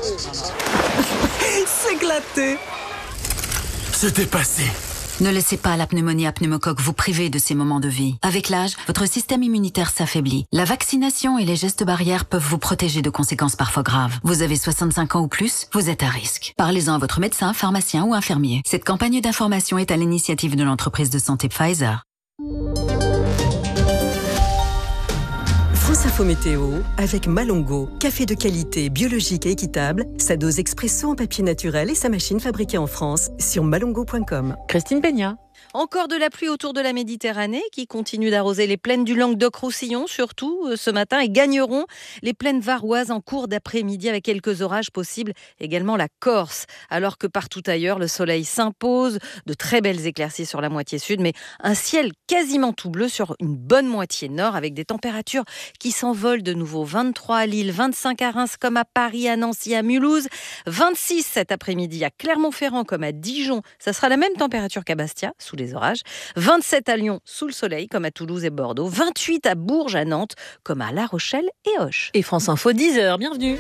S'éclater. Se dépasser. Ne laissez pas la pneumonie à pneumocoque vous priver de ces moments de vie. Avec l'âge, votre système immunitaire s'affaiblit. La vaccination et les gestes barrières peuvent vous protéger de conséquences parfois graves. Vous avez 65 ans ou plus, vous êtes à risque. Parlez-en à votre médecin, pharmacien ou infirmier. Cette campagne d'information est à l'initiative de l'entreprise de santé Pfizer. France Info Météo avec Malongo, café de qualité, biologique et équitable, sa dose expresso en papier naturel et sa machine fabriquée en France sur malongo.com. Christine Peña. Encore de la pluie autour de la Méditerranée qui continue d'arroser les plaines du Languedoc-Roussillon, surtout ce matin, et gagneront les plaines varoises en cours d'après-midi avec quelques orages possibles, également la Corse. Alors que partout ailleurs, le soleil s'impose, de très belles éclaircies sur la moitié sud, mais un ciel quasiment tout bleu sur une bonne moitié nord avec des températures qui s'envolent de nouveau. 23 à Lille, 25 à Reims comme à Paris, à Nancy, à Mulhouse, 26 cet après-midi à Clermont-Ferrand comme à Dijon. Ça sera la même température qu'à Bastia, sous les orages. 27 à Lyon, sous le soleil, comme à Toulouse et Bordeaux. 28 à Bourges, à Nantes, comme à La Rochelle et Auch. Et France Info 10h, bienvenue.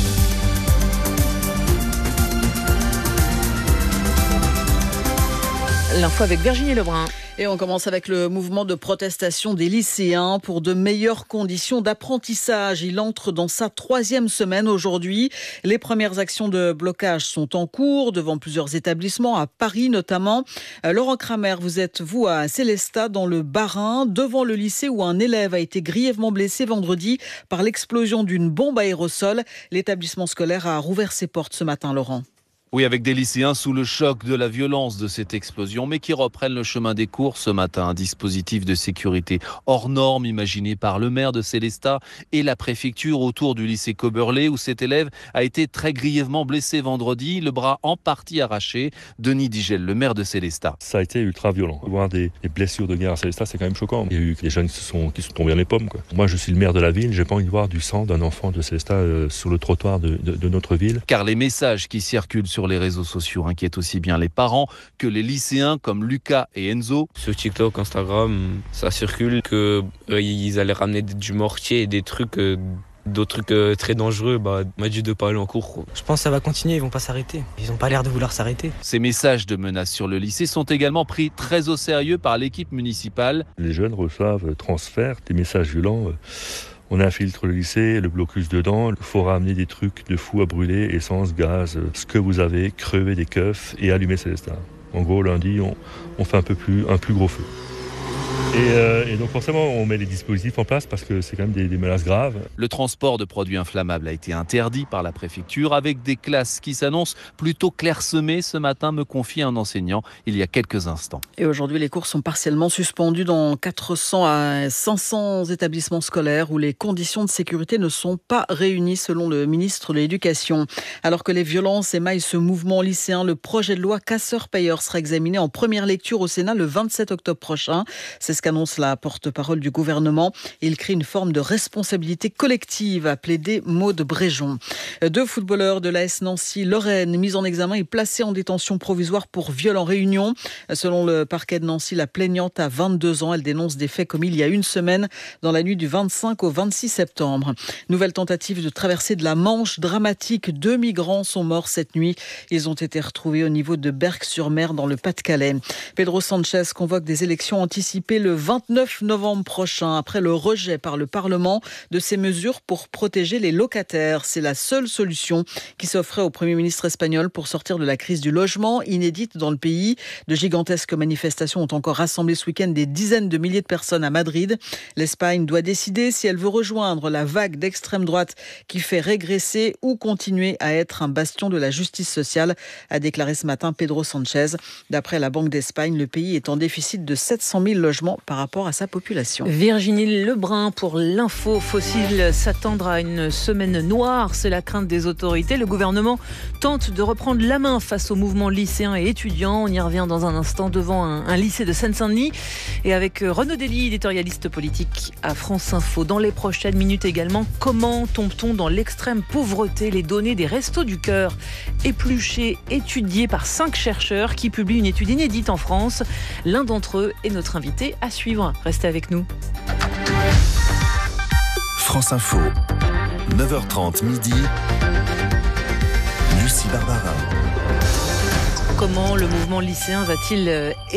L'info avec Virginie Lebrun. Et on commence avec le mouvement de protestation des lycéens pour de meilleures conditions d'apprentissage. Il entre dans sa 3e semaine aujourd'hui. Les premières actions de blocage sont en cours devant plusieurs établissements, à Paris notamment. Laurent Kramer, vous êtes, vous, à Célestat, dans le Bas-Rhin, devant le lycée où un élève a été grièvement blessé vendredi par l'explosion d'une bombe aérosol. L'établissement scolaire a rouvert ses portes ce matin, Laurent. Oui, avec des lycéens sous le choc de la violence de cette explosion, mais qui reprennent le chemin des cours ce matin. Un dispositif de sécurité hors norme imaginé par le maire de Célestat et la préfecture autour du lycée Coberlé, où cet élève a été très grièvement blessé vendredi, le bras en partie arraché. Denis Digel, le maire de Célestat. Ça a été ultra violent. Voir des blessures de guerre à Célestat, c'est quand même choquant. Il y a eu des jeunes qui sont tombés dans les pommes, quoi. Moi, je suis le maire de la ville, j'ai pas envie de voir du sang d'un enfant de Célestat sur le trottoir de notre ville. Car les messages qui circulent sur les réseaux sociaux inquiètent aussi bien les parents que les lycéens comme Lucas et Enzo. Sur TikTok, Instagram, ça circule qu'ils allaient ramener du mortier et des trucs, d'autres trucs très dangereux. M'a dit de pas aller en cours. Je pense que ça va continuer, ils vont pas s'arrêter. Ils ont pas l'air de vouloir s'arrêter. Ces messages de menaces sur le lycée sont également pris très au sérieux par l'équipe municipale. Les jeunes reçoivent transfert des messages violents. On infiltre le lycée, le blocus dedans, il faut ramener des trucs de fou à brûler, essence, gaz, ce que vous avez, crever des keufs et allumer Célestat. En gros, lundi, on fait un plus gros feu. Et donc forcément, on met les dispositifs en place parce que c'est quand même des menaces graves. Le transport de produits inflammables a été interdit par la préfecture avec des classes qui s'annoncent plutôt clairsemées ce matin, me confie un enseignant il y a quelques instants. Et aujourd'hui, les cours sont partiellement suspendus dans 400 à 500 établissements scolaires où les conditions de sécurité ne sont pas réunies selon le ministre de l'Éducation. Alors que les violences émaillent ce mouvement lycéen, le projet de loi casseurs-payeurs sera examiné en première lecture au Sénat le 27 octobre prochain. C'est ce qu'annonce la porte-parole du gouvernement. Il crée une forme de responsabilité collective, a plaidé Maude Bréjon. 2 footballeurs de l'AS Nancy-Lorraine mis en examen et placés en détention provisoire pour viol en réunion. Selon le parquet de Nancy, la plaignante a 22 ans. Elle dénonce des faits commis il y a une semaine, dans la nuit du 25 au 26 septembre. Nouvelle tentative de traversée de la Manche dramatique. 2 migrants sont morts cette nuit. Ils ont été retrouvés au niveau de Berck-sur-Mer dans le Pas-de-Calais. Pedro Sánchez convoque des élections anticipées le 29 novembre prochain, après le rejet par le Parlement de ces mesures pour protéger les locataires. C'est la seule solution qui s'offrait au Premier ministre espagnol pour sortir de la crise du logement, inédite dans le pays. De gigantesques manifestations ont encore rassemblé ce week-end des dizaines de milliers de personnes à Madrid. L'Espagne doit décider si elle veut rejoindre la vague d'extrême droite qui fait régresser ou continuer à être un bastion de la justice sociale, a déclaré ce matin Pedro Sánchez. D'après la Banque d'Espagne, le pays est en déficit de 700 000 logements par rapport à sa population. Virginie Lebrun pour l'info. Faut-il s'attendre à une semaine noire? C'est la crainte des autorités. Le gouvernement tente de reprendre la main face au mouvement lycéen et étudiants. On y revient dans un instant devant un lycée de Seine-Saint-Denis et avec Renaud Dely, éditorialiste politique à France Info. Dans les prochaines minutes également, comment tombe-t-on dans l'extrême pauvreté? Les données des Restos du Cœur épluchées, étudiées par 5 chercheurs qui publient une étude inédite en France. L'un d'entre eux est notre invité à suivre. Restez avec nous. France Info, 9h30 midi, Lucie Barbara. Comment le mouvement lycéen va-t-il